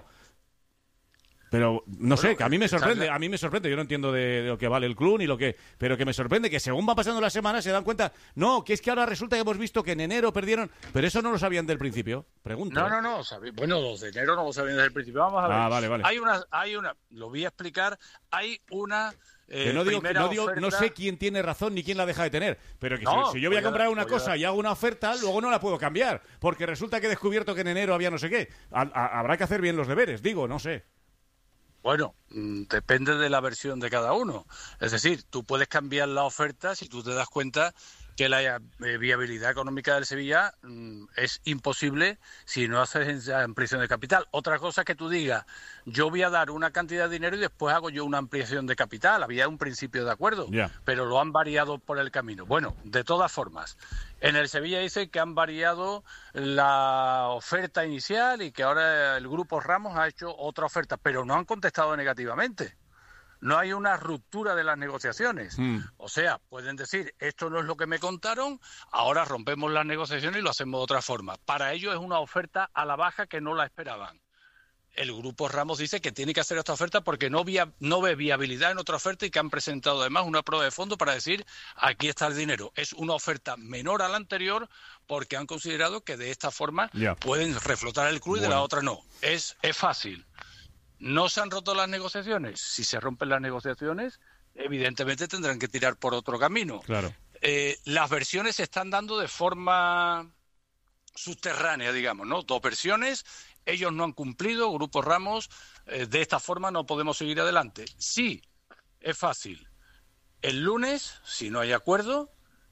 Pero no sé, que a mí me sorprende, yo no entiendo de lo que vale el club ni lo que, pero que me sorprende que según van pasando las semanas se dan cuenta, no, que es que ahora resulta que hemos visto que en enero perdieron, pero eso no lo sabían del principio, pregunto. No, bueno, los de enero no lo sabían desde el principio, vamos a ver. Vale. Hay una, lo voy a explicar, hay una... Que no sé quién tiene razón ni quién la deja de tener, pero que si yo voy a comprar una cosa y hago una oferta, luego no la puedo cambiar, porque resulta que he descubierto que en enero había no sé qué. Habrá que hacer bien los deberes, digo, no sé. Bueno, depende de la versión de cada uno. Es decir, tú puedes cambiar la oferta si tú te das cuenta que la viabilidad económica del Sevilla es imposible si no haces ampliación de capital. Otra cosa es que tú digas, yo voy a dar una cantidad de dinero y después hago yo una ampliación de capital. Había un principio de acuerdo, pero lo han variado por el camino. Bueno, de todas formas, en el Sevilla dice que han variado la oferta inicial y que ahora el Grupo Ramos ha hecho otra oferta, pero no han contestado negativamente. No hay una ruptura de las negociaciones. O sea, pueden decir, esto no es lo que me contaron, ahora rompemos las negociaciones y lo hacemos de otra forma. Para ellos es una oferta a la baja que no la esperaban. El Grupo Ramos dice que tiene que hacer esta oferta porque no ve viabilidad en otra oferta y que han presentado además una prueba de fondo para decir, aquí está el dinero. Es una oferta menor a la anterior porque han considerado que de esta forma pueden reflotar el club y de la otra no. Es fácil. ¿No se han roto las negociaciones? Si se rompen las negociaciones, evidentemente tendrán que tirar por otro camino. Claro. Las versiones se están dando de forma subterránea, digamos, ¿no? 2 versiones, ellos no han cumplido, Grupo Ramos, de esta forma no podemos seguir adelante. Sí, es fácil. El lunes, si no hay acuerdo,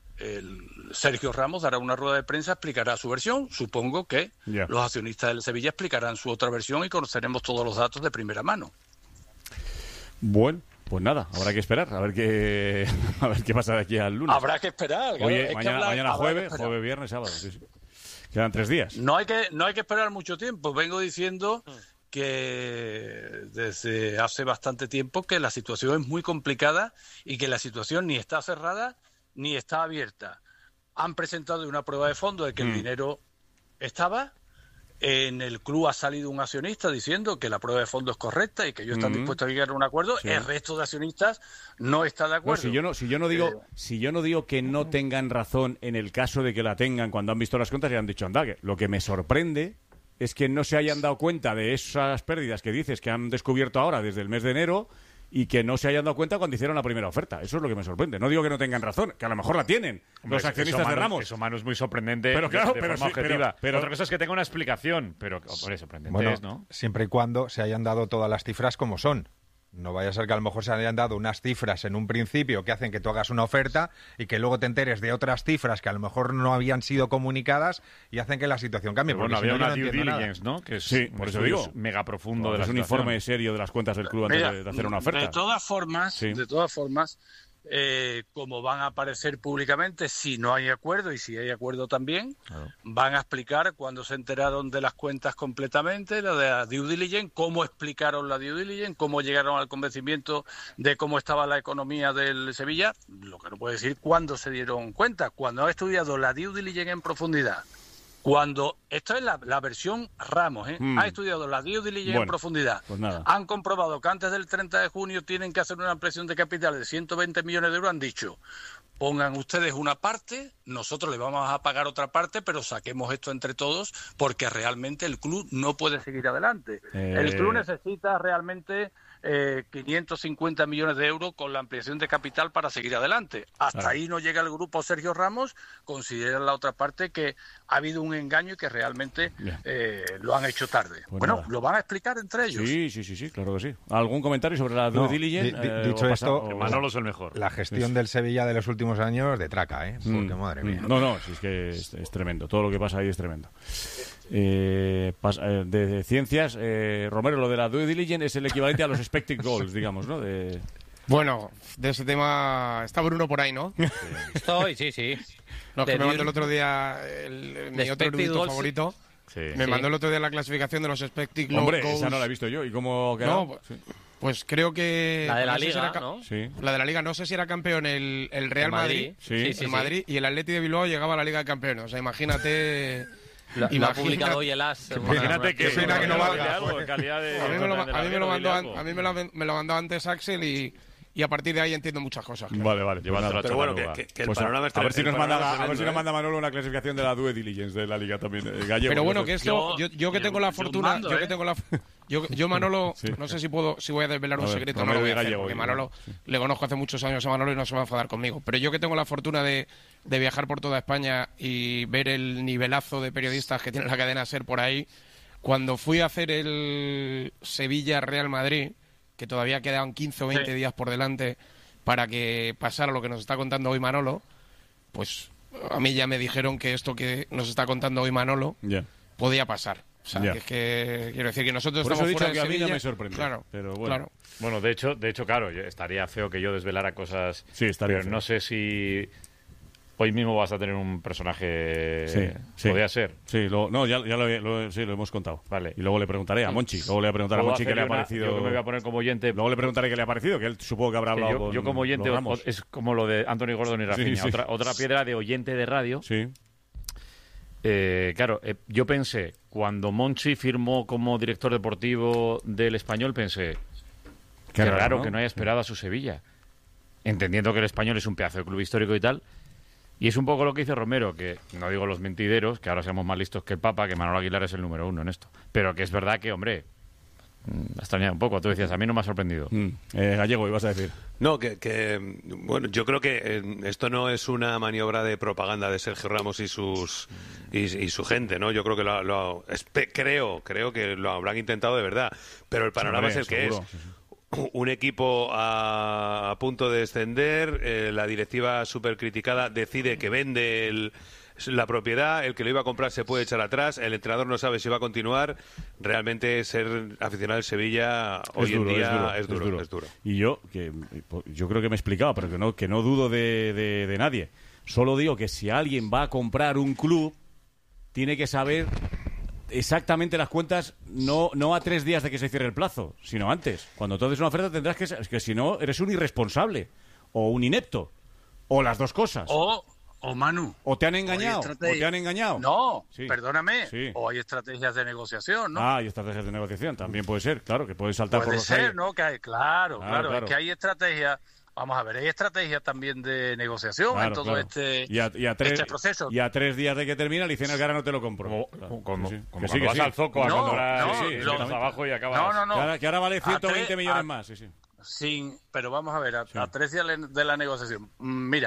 Sergio Ramos dará una rueda de prensa, explicará su versión. Supongo que los accionistas del Sevilla explicarán su otra versión y conoceremos todos los datos de primera mano. Bueno, pues nada, habrá que esperar a ver qué pasa de aquí al lunes. Habrá que esperar. Claro. Oye, mañana jueves, viernes, sábado. Sí. Quedan 3 días. No hay que esperar mucho tiempo. Vengo diciendo que desde hace bastante tiempo que la situación es muy complicada y que la situación ni está cerrada ni está abierta. Han presentado una prueba de fondo de que el dinero estaba. En el club ha salido un accionista diciendo que la prueba de fondo es correcta y que ellos están dispuestos a llegar a un acuerdo. Sí. El resto de accionistas no está de acuerdo. No, si yo no digo que no tengan razón en el caso de que la tengan cuando han visto las cuentas y han dicho, anda, que lo que me sorprende es que no se hayan dado cuenta de esas pérdidas que dices que han descubierto ahora desde el mes de enero y que no se hayan dado cuenta cuando hicieron la primera oferta. Eso es lo que me sorprende. No digo que no tengan razón, que a lo mejor la tienen. Hombre, los accionistas de Ramos. Eso, Manu, es muy sorprendente de forma objetiva. Pero otra cosa es que tenga una explicación, pero sorprendente es, ¿no? Siempre y cuando se hayan dado todas las cifras como son. No vaya a ser que a lo mejor se hayan dado unas cifras en un principio que hacen que tú hagas una oferta y que luego te enteres de otras cifras que a lo mejor no habían sido comunicadas y hacen que la situación cambie. Bueno, había una due diligence, ¿no? Que es, sí, por eso digo, mega profundo de la situación. Es un informe serio de las cuentas del club antes de hacer una oferta. De todas formas, como van a aparecer públicamente, si no hay acuerdo y si hay acuerdo también, van a explicar cuándo se enteraron de las cuentas completamente, la de la due diligence, cómo explicaron la due diligence, cómo llegaron al convencimiento de cómo estaba la economía del Sevilla. Lo que no puedo decir cuándo se dieron cuenta, cuando han estudiado la due diligence en profundidad. Cuando, esto es la versión Ramos, ha estudiado la due diligence en profundidad, pues nada. Han comprobado que antes del 30 de junio tienen que hacer una ampliación de capital de 120 millones de euros, han dicho, pongan ustedes una parte, nosotros les vamos a pagar otra parte, pero saquemos esto entre todos, porque realmente el club no puede seguir adelante. El club necesita realmente 550 millones de euros con la ampliación de capital para seguir adelante. Hasta ahí no llega el grupo Sergio Ramos, consideran la otra parte que ha habido un engaño y que realmente lo han hecho tarde. Pues bueno, nada. lo van a explicar entre ellos. Sí, claro que sí. ¿Algún comentario sobre la due diligence? Dicho esto, Manolo es el mejor. La gestión del Sevilla de los últimos años de traca, porque madre mía. No, sí, es que es tremendo. Todo lo que pasa ahí es tremendo. De ciencias, Romero, lo de la due diligence es el equivalente a los expected goals, digamos, ¿no? Bueno, de ese tema está Bruno por ahí, ¿no? Sí. Estoy, sí. No, que me mandó el otro día mi otro erudito favorito. Sí. Me mandó el otro día la clasificación de los expected goals. Hombre, esa no la he visto yo. ¿Y cómo quedó? No, pues creo que... La de la no sé Liga, si ¿no? Sí. La de la Liga, no sé si era campeón el Real Madrid. Sí. El Madrid y el Atleti de Bilbao llegaba a la Liga de Campeones. O sea, imagínate... Lo ha publicado hoy el AS. Imagínate que pena que no valga. A mí me lo mandó antes Axel y a partir de ahí entiendo muchas cosas. Claro. Vale. Pero bueno, que el panorama está... A ver si nos manda Manolo una clasificación de la due diligence de la Liga también. Gallego. Pero bueno, que esto... Yo que tengo la fortuna... Yo Manolo, no sé si voy a desvelar un secreto, no lo voy a hacer, porque Manolo, le conozco hace muchos años a Manolo y no se va a enfadar conmigo. Pero yo que tengo la fortuna de viajar por toda España y ver el nivelazo de periodistas que tiene la cadena SER por ahí, cuando fui a hacer el Sevilla-Real Madrid, que todavía quedaban 15 o 20 días por delante para que pasara lo que nos está contando hoy Manolo, pues a mí ya me dijeron que esto que nos está contando hoy Manolo podía pasar. O sea, que es que quiero decir que nosotros por estamos eso he fuera dicho de que Sevilla. a mí no me sorprende. Claro, pero bueno. Claro. Bueno, de hecho, claro, estaría feo que yo desvelara cosas. Sí, estaría pero feo. No sé si hoy mismo vas a tener un personaje. Sí. Podría ser. Sí, lo hemos contado. Vale. Y luego le preguntaré a Monchi. Luego le voy a preguntar a Monchi qué le ha parecido. Yo que me voy a poner como oyente. Luego le preguntaré qué le ha parecido, que él supongo que habrá hablado con yo como oyente es como lo de Anthony Gordon y Rafinha. Sí. Otra piedra de oyente de radio. Sí. Claro, yo pensé, cuando Monchi firmó como director deportivo del Español, pensé, qué raro, ¿no? Que no haya esperado a su Sevilla, entendiendo que el Español es un pedazo de club histórico y tal. Y es un poco lo que dice Romero, que no digo los mentideros, que ahora seamos más listos que el Papa, que Manolo Aguilar es el número 1 en esto, pero que es verdad que, hombre, ha extrañado un poco. Tú decías, a mí no me ha sorprendido. Gallego, ibas a decir. No, bueno, yo creo que esto no es una maniobra de propaganda de Sergio Ramos y su gente, ¿no? Yo creo que creo que lo habrán intentado de verdad, pero el panorama es el que es. Un equipo a punto de descender, la directiva súper criticada decide que vende la propiedad, el que lo iba a comprar se puede echar atrás, el entrenador no sabe si va a continuar. Realmente ser aficionado al Sevilla hoy en día es duro. Y yo creo que me he explicado, pero que no dudo de nadie. Solo digo que si alguien va a comprar un club, tiene que saber exactamente las cuentas, no a 3 días de que se cierre el plazo, sino antes. Cuando tú haces una oferta tendrás que... Es que si no, eres un irresponsable o un inepto o las dos cosas. O Manu. O te han engañado. No, sí. Perdóname. Sí. O hay estrategias de negociación, ¿no? Hay estrategias de negociación. También puede ser, claro, que puedes saltar por los aires. Puede ser, ¿no? Que hay, claro. Es que hay estrategias. Vamos a ver, hay estrategias también de negociación en todo este proceso. Y a 3 días de que termina, le dicen al cara no te lo compro. Como vas al Zoco a comprar abajo y acabas... No. Que ahora vale 120 millones más. Sí. Pero vamos a ver, a 3 días de la negociación. Mira,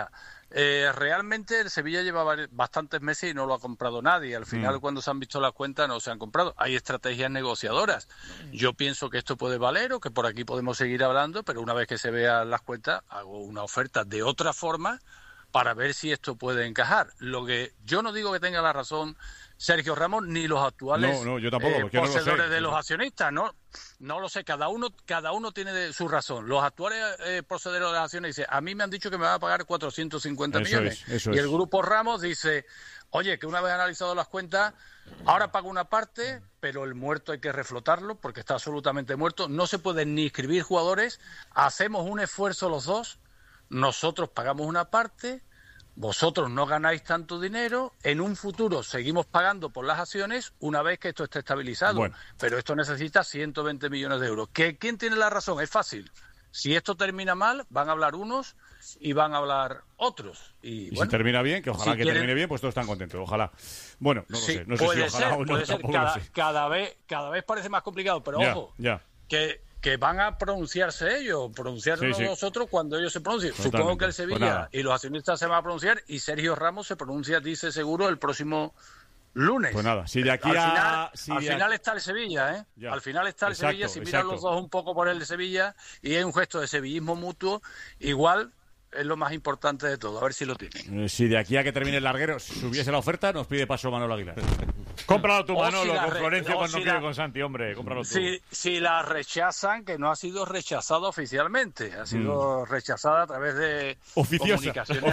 Realmente el Sevilla lleva bastantes meses y no lo ha comprado nadie. Al final, cuando se han visto las cuentas, no se han comprado. Hay estrategias negociadoras. Yo pienso que esto puede valer o que por aquí podemos seguir hablando, pero una vez que se vean las cuentas, hago una oferta de otra forma para ver si esto puede encajar. Lo que yo no digo que tenga la razón Sergio Ramos ni los actuales yo tampoco, poseedores de los accionistas, no lo sé, cada uno tiene su razón. Los actuales poseedores de las acciones dicen, a mí me han dicho que me van a pagar 450 millones. Y el grupo Ramos dice, oye, que una vez analizado las cuentas, ahora pago una parte, pero el muerto hay que reflotarlo porque está absolutamente muerto, no se pueden ni inscribir jugadores, hacemos un esfuerzo los dos, nosotros pagamos una parte, vosotros no ganáis tanto dinero, en un futuro seguimos pagando por las acciones una vez que esto esté estabilizado. Bueno. Pero esto necesita 120 millones de euros. ¿Quién tiene la razón? Es fácil. Si esto termina mal, van a hablar unos y van a hablar otros. Y bueno, si termina bien, que ojalá termine bien, pues todos están contentos. Ojalá. Bueno, no lo sé. No sé si ojalá o no. Puede ser. Cada vez parece más complicado, pero ojo, que van a pronunciarse ellos, nosotros cuando ellos se pronuncien. Totalmente. Supongo que el Sevilla y los accionistas se van a pronunciar y Sergio Ramos se pronuncia, dice seguro, el próximo lunes. Pues nada, si de aquí al final está el Sevilla, ¿eh? Ya. Al final está el Sevilla, si miran los dos un poco por el de Sevilla y hay un gesto de sevillismo mutuo, igual es lo más importante de todo, a ver si lo tienen. Si de aquí a que termine el larguero subiese la oferta, nos pide paso Manolo Aguilar. Cómpralo tú, Manolo, con Florencio cuando quiere con Santi, hombre, cómpralo tú. Si la rechazan, que no ha sido rechazada oficialmente, ha sido rechazada a través de comunicaciones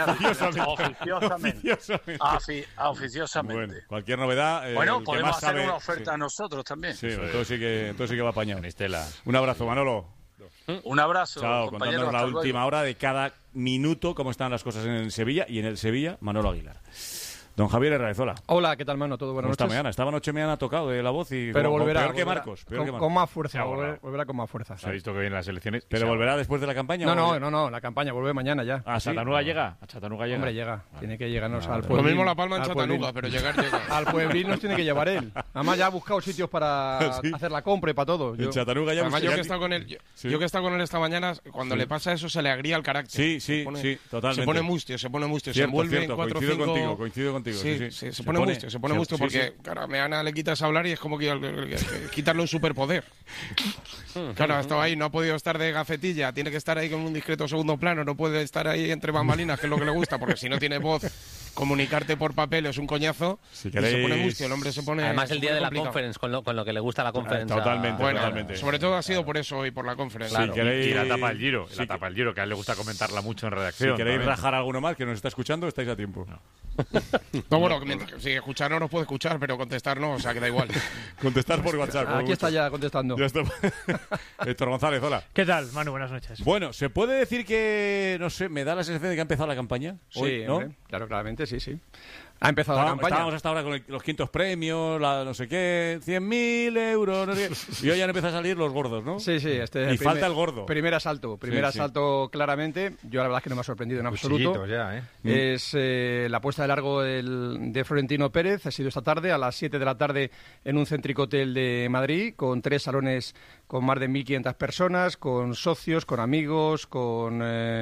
oficiosamente. Bueno, cualquier novedad. Podemos hacer una oferta a nosotros también. Sí, entonces sí que va apañado. Estela. Un abrazo, Manolo. Un abrazo. Chao, contándonos la última hora de cada minuto, cómo están las cosas en el Sevilla y en el Sevilla, Manolo Aguilar. Don Javier Herraezola. Hola, ¿qué tal, mano? ¿Todo buenas noches? Esta noche me han tocado de la voz y pero volverá, peor que Marcos. Con más fuerza, volverá con más fuerza. Se ha visto que vienen las elecciones. ¿Pero volverá después de la campaña? No, la campaña vuelve mañana ya. ¿A Chattanooga llega? ¿A Chattanooga llega? Hombre, llega. Tiene que llegarnos al pueblo. Lo mismo La Palma en Chattanooga, pero llega. Al pueblín nos tiene que llevar él. Además ya ha buscado sitios para hacer la compra y para todo. En Chattanooga ya. Además yo que he estado con él, esta mañana, cuando le pasa eso se le agría el carácter. Sí, totalmente. Se pone mustio, se envuelve en 4 o 5. Coincido contigo. Sí. Se pone mustio porque, claro, a Meana le quitas a hablar y es como que quitarle un superpoder. Claro, ha estado ahí, no ha podido estar de gafetilla, tiene que estar ahí con un discreto segundo plano, no puede estar ahí entre bambalinas, que es lo que le gusta, porque si no tiene voz, comunicarte por papel es un coñazo. Si queréis... Se pone mustio, el hombre se pone. Además, el día de la conference, con lo que le gusta la conferencia. Totalmente. Sobre todo ha sido por eso hoy, por la conferencia. Claro. Si queréis... Y la tapa del Giro, que a él le gusta comentarla mucho en redacción. Si queréis rajar alguno más que nos está escuchando, estáis a tiempo. No, bueno, si escuchar no nos puede escuchar, pero contestar no, o sea que da igual. Contestar por WhatsApp. Aquí está ya contestando. Ya está. Héctor González, hola. ¿Qué tal, Manu? Buenas noches. Bueno, ¿se puede decir que, no sé, me da la sensación de que ha empezado la campaña? Hoy, sí, ¿no? Hombre, claro, claramente, sí. Ha empezado la campaña. Estábamos hasta ahora con los quintos premios, no sé qué, 100.000 euros, no sé qué. Y hoy ya han empezado a salir los gordos, ¿no? Sí. Falta el gordo. Primer asalto claramente. Yo la verdad es que no me ha sorprendido en absoluto. Ya, Es la puesta de largo de Florentino Pérez. Ha sido esta tarde, a las 7 de la tarde, en un céntrico hotel de Madrid, con 3 salones con más de 1.500 personas, con socios, con amigos, con...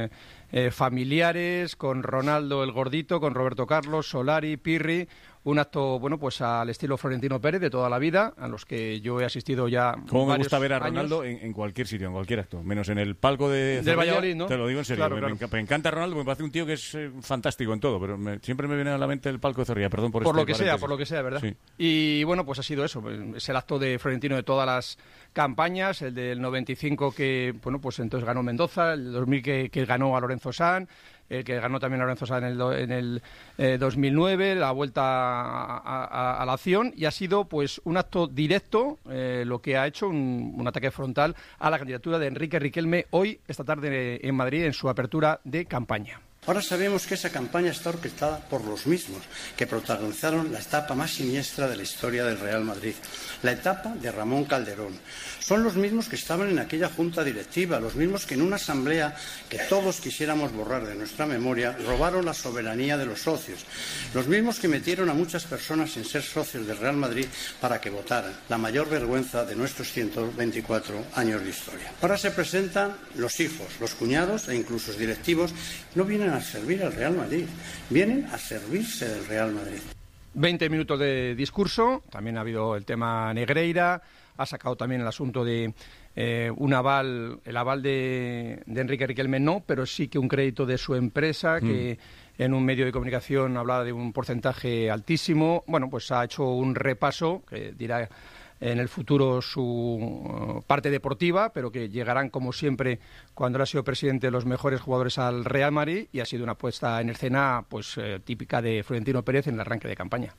familiares, con Ronaldo el Gordito, con Roberto Carlos, Solari, Pirri, un acto, bueno, pues al estilo Florentino Pérez de toda la vida, a los que yo he asistido ya. Como me gusta ver a Ronaldo en cualquier sitio, en cualquier acto, menos en el palco del Valladolid, ¿no? Te lo digo en serio, claro. Me encanta Ronaldo, me parece un tío que es fantástico en todo, pero siempre me viene a la mente el palco de Zorrilla, perdón por lo que sea, ¿verdad? Sí. Y bueno, pues ha sido eso, es el acto de Florentino de todas las campañas, el del 95 que, bueno, pues entonces ganó Mendoza, el 2000 que ganó a Lorenzo Sanz, el que ganó también a Lorenzo Sanz en el 2009, la vuelta a la acción, y ha sido pues un acto directo, lo que ha hecho un ataque frontal a la candidatura de Enrique Riquelme esta tarde en Madrid en su apertura de campaña. Ahora sabemos que esa campaña está orquestada por los mismos que protagonizaron la etapa más siniestra de la historia del Real Madrid, la etapa de Ramón Calderón. Son los mismos que estaban en aquella junta directiva, los mismos que en una asamblea que todos quisiéramos borrar de nuestra memoria, robaron la soberanía de los socios, los mismos que metieron a muchas personas sin ser socios del Real Madrid para que votaran, la mayor vergüenza de nuestros 124 años de historia. Ahora se presentan los hijos, los cuñados e incluso los directivos, no vienen vienen a servir al Real Madrid, vienen a servirse del Real Madrid. 20 minutos de discurso, también ha habido el tema Negreira, ha sacado también el asunto de el aval de Enrique Riquelme no, pero sí que un crédito de su empresa, que en un medio de comunicación hablaba de un porcentaje altísimo. Bueno, pues ha hecho un repaso que dirá en el futuro su parte deportiva, pero que llegarán, como siempre, cuando él ha sido presidente, los mejores jugadores al Real Madrid, y ha sido una puesta en escena pues típica de Florentino Pérez en el arranque de campaña.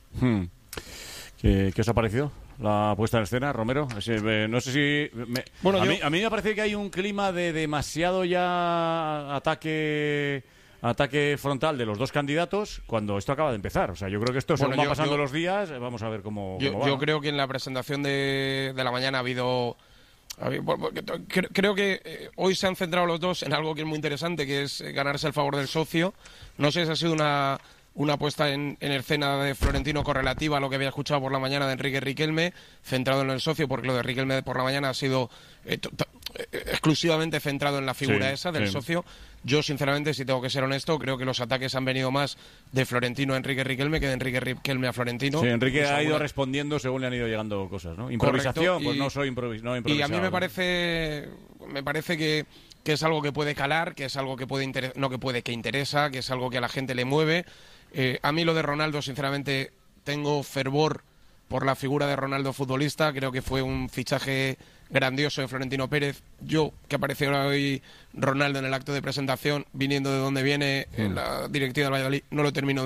¿Qué os ha parecido la puesta en escena, Romero? No sé si... a mí me parece que hay un clima de demasiado ya ataque frontal de los dos candidatos cuando esto acaba de empezar. O sea, yo creo que esto según van pasando los días, vamos a ver cómo va. Yo creo que en la presentación de la mañana ha habido... Creo que hoy se han centrado los dos en algo que es muy interesante, que es ganarse el favor del socio. No sé si ha sido una puesta en escena de Florentino correlativa a lo que había escuchado por la mañana de Enrique Riquelme, centrado en el socio, porque lo de Riquelme por la mañana ha sido exclusivamente centrado en la figura del socio. Yo, sinceramente, si tengo que ser honesto, creo que los ataques han venido más de Florentino a Enrique Riquelme que de Enrique Riquelme a Florentino. Sí, Enrique ha ido respondiendo según le han ido llegando cosas, ¿no? Improvisación, pues no soy improvisado. Y a mí me parece que es algo que puede calar, que es algo que que interesa, que es algo que a la gente le mueve. A mí lo de Ronaldo, sinceramente, tengo fervor por la figura de Ronaldo futbolista. Creo que fue un fichaje grandioso de Florentino Pérez. Yo, que apareció hoy Ronaldo en el acto de presentación, viniendo de donde viene en la directiva del Valladolid, no lo termino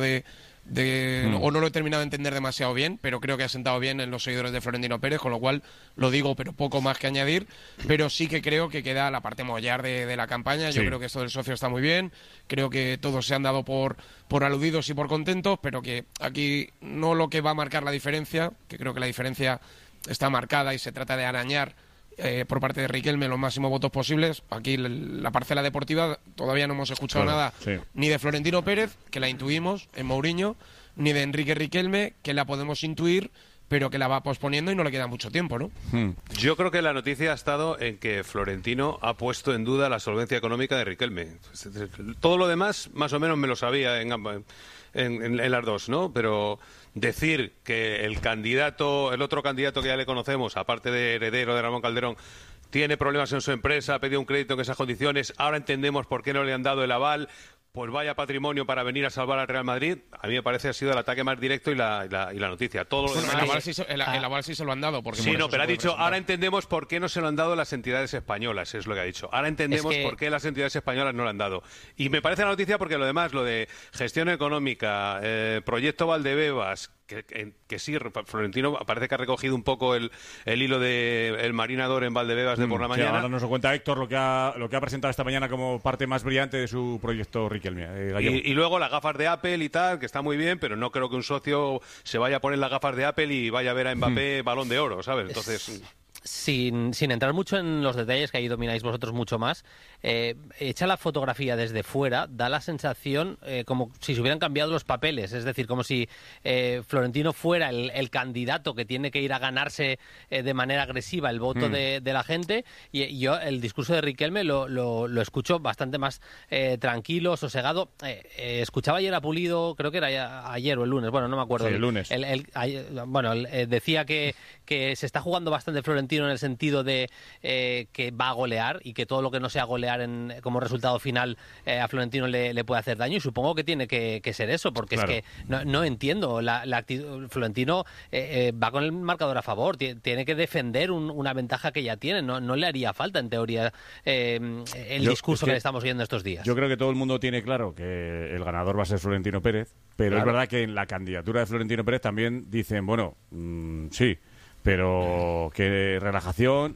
o no lo he terminado de entender demasiado bien, pero creo que ha sentado bien en los seguidores de Florentino Pérez, con lo cual lo digo, pero poco más que añadir. Pero sí que creo que queda la parte mollar de la campaña. Yo creo que esto del socio está muy bien, creo que todos se han dado por aludidos y por contentos, pero que aquí no lo que va a marcar la diferencia, que creo que la diferencia está marcada y se trata de arañar por parte de Riquelme los máximos votos posibles. Aquí la parcela deportiva todavía no hemos escuchado nada ni de Florentino Pérez, que la intuimos en Mourinho, ni de Enrique Riquelme, que la podemos intuir, pero que la va posponiendo y no le queda mucho tiempo, ¿no? Yo creo que la noticia ha estado en que Florentino ha puesto en duda la solvencia económica de Riquelme. Todo lo demás, más o menos, me lo sabía en las dos, ¿no? Pero decir que el otro candidato que ya le conocemos, aparte de heredero de Ramón Calderón, tiene problemas en su empresa, ha pedido un crédito en esas condiciones, ahora entendemos por qué no le han dado el aval, pues vaya patrimonio para venir a salvar al Real Madrid. A mí me parece que ha sido el ataque más directo y la noticia. Todo lo demás... el aval sí se lo han dado. Porque sí, pero ha dicho, ahora entendemos por qué no se lo han dado las entidades españolas, es lo que ha dicho. Ahora entendemos por qué las entidades españolas no lo han dado. Y me parece la noticia porque lo demás, lo de gestión económica, proyecto Valdebebas, que sí, Florentino parece que ha recogido un poco el hilo del marinador en Valdebebas de por la mañana. Ahora nos lo cuenta Héctor lo que ha presentado esta mañana como parte más brillante de su proyecto Riquelme. Y luego las gafas de Apple y tal, que está muy bien, pero no creo que un socio se vaya a poner las gafas de Apple y vaya a ver a Mbappé Balón de Oro, ¿sabes? Entonces... Sin entrar mucho en los detalles, que ahí domináis vosotros mucho más, hecha la fotografía desde fuera, da la sensación como si se hubieran cambiado los papeles, es decir, como si Florentino fuera el candidato que tiene que ir a ganarse de manera agresiva el voto de la gente, y yo el discurso de Riquelme lo escucho bastante más tranquilo, sosegado. Escuchaba ayer a Pulido, creo que era ayer o el lunes, bueno, no me acuerdo. Sí, el lunes. Decía que se está jugando bastante Florentino en el sentido de que va a golear y que todo lo que no sea golear como resultado final a Florentino le puede hacer daño, y supongo que tiene que ser eso, porque claro, es que no entiendo la actitud. Florentino va con el marcador a favor, tiene que defender una ventaja que ya tiene, no le haría falta en teoría el discurso que le estamos oyendo estos días. Yo creo que todo el mundo tiene claro que el ganador va a ser Florentino Pérez, pero claro, es verdad que en la candidatura de Florentino Pérez también dicen, bueno, sí, pero que relajación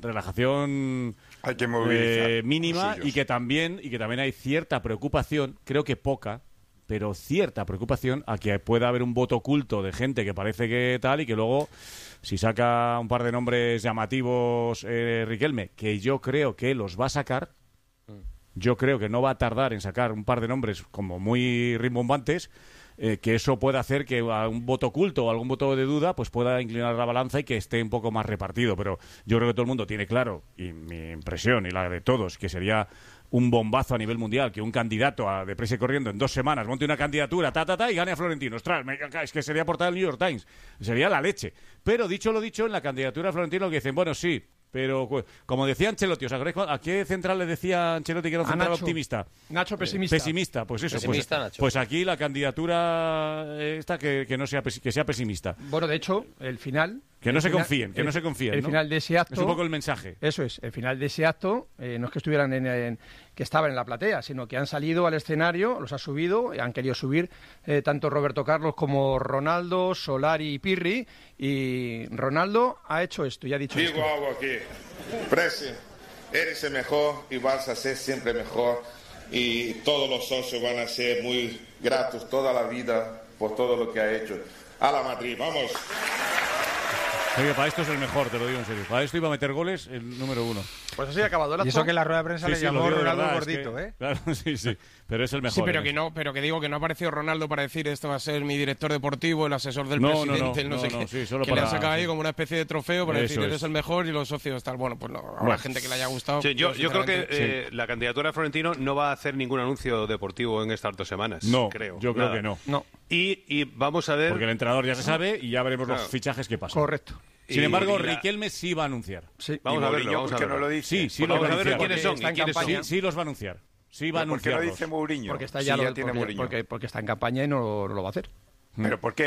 hay que movilizar mínima, y que también hay cierta preocupación, creo que poca, pero cierta preocupación a que pueda haber un voto oculto de gente que parece que tal, y que luego, si saca un par de nombres llamativos Riquelme, que yo creo que los va a sacar, yo creo que no va a tardar en sacar un par de nombres como muy rimbombantes, que eso pueda hacer que a un voto oculto o algún voto de duda pues pueda inclinar la balanza y que esté un poco más repartido. Pero yo creo que todo el mundo tiene claro, y mi impresión y la de todos, que sería un bombazo a nivel mundial, que un candidato de prisa y corriendo en 2 semanas monte una candidatura, y gane a Florentino. Ostras, es que sería portada del New York Times. Sería la leche. Pero dicho lo dicho, en la candidatura de Florentino que dicen, bueno, sí, pero como decía Ancelotti, ¿os acordáis a qué central le decía Ancelotti que era un central optimista? Nacho pesimista. Pesimista, pues eso. Pesimista, pues aquí la candidatura esta que no sea que sea pesimista. Bueno, de hecho, el final... Que no se confíen. El final de ese acto... Es un poco el mensaje. Eso es. El final de ese acto no es que estuvieran que estaban en la platea, sino que han salido al escenario, los ha subido, han querido subir tanto Roberto Carlos como Ronaldo, Solari y Pirri, y Ronaldo ha hecho esto y ha dicho Digo algo aquí. Presi, eres el mejor y vas a ser siempre mejor, y todos los socios van a ser muy gratos toda la vida por todo lo que ha hecho. A la Madrid, vamos. Oye, para esto es el mejor, te lo digo en serio. Para esto iba a meter goles el número 1. Pues así ha acabado el acto. Y eso que en la rueda de prensa le llamó Ronaldo gordito, ¿eh? Claro, sí. Pero es el mejor. Sí, pero que digo que no ha aparecido Ronaldo para decir esto va a ser mi director deportivo, el asesor del presidente, no sé qué. Sí, solo que le han sacado ahí como una especie de trofeo para decir eres el mejor y los socios tal. Bueno, pues habrá gente que le haya gustado. Sí, yo creo que la candidatura de Florentino no va a hacer ningún anuncio deportivo en estas 2 semanas. No, creo. Yo creo que no. Y vamos a ver... Porque el entrenador ya se sabe y ya veremos los fichajes que pasan. Correcto. Sin embargo, Riquelme sí va a anunciar. Sí. Vamos a verlo. ¿Por qué no lo dice? Sí, los va a anunciar. ¿Quiénes son? Sí, los va a anunciar. Sí, va a anunciar. ¿Por qué no dice Mourinho? Porque está ya tiene Mourinho. Porque está en campaña y no lo va a hacer. ¿Pero por qué?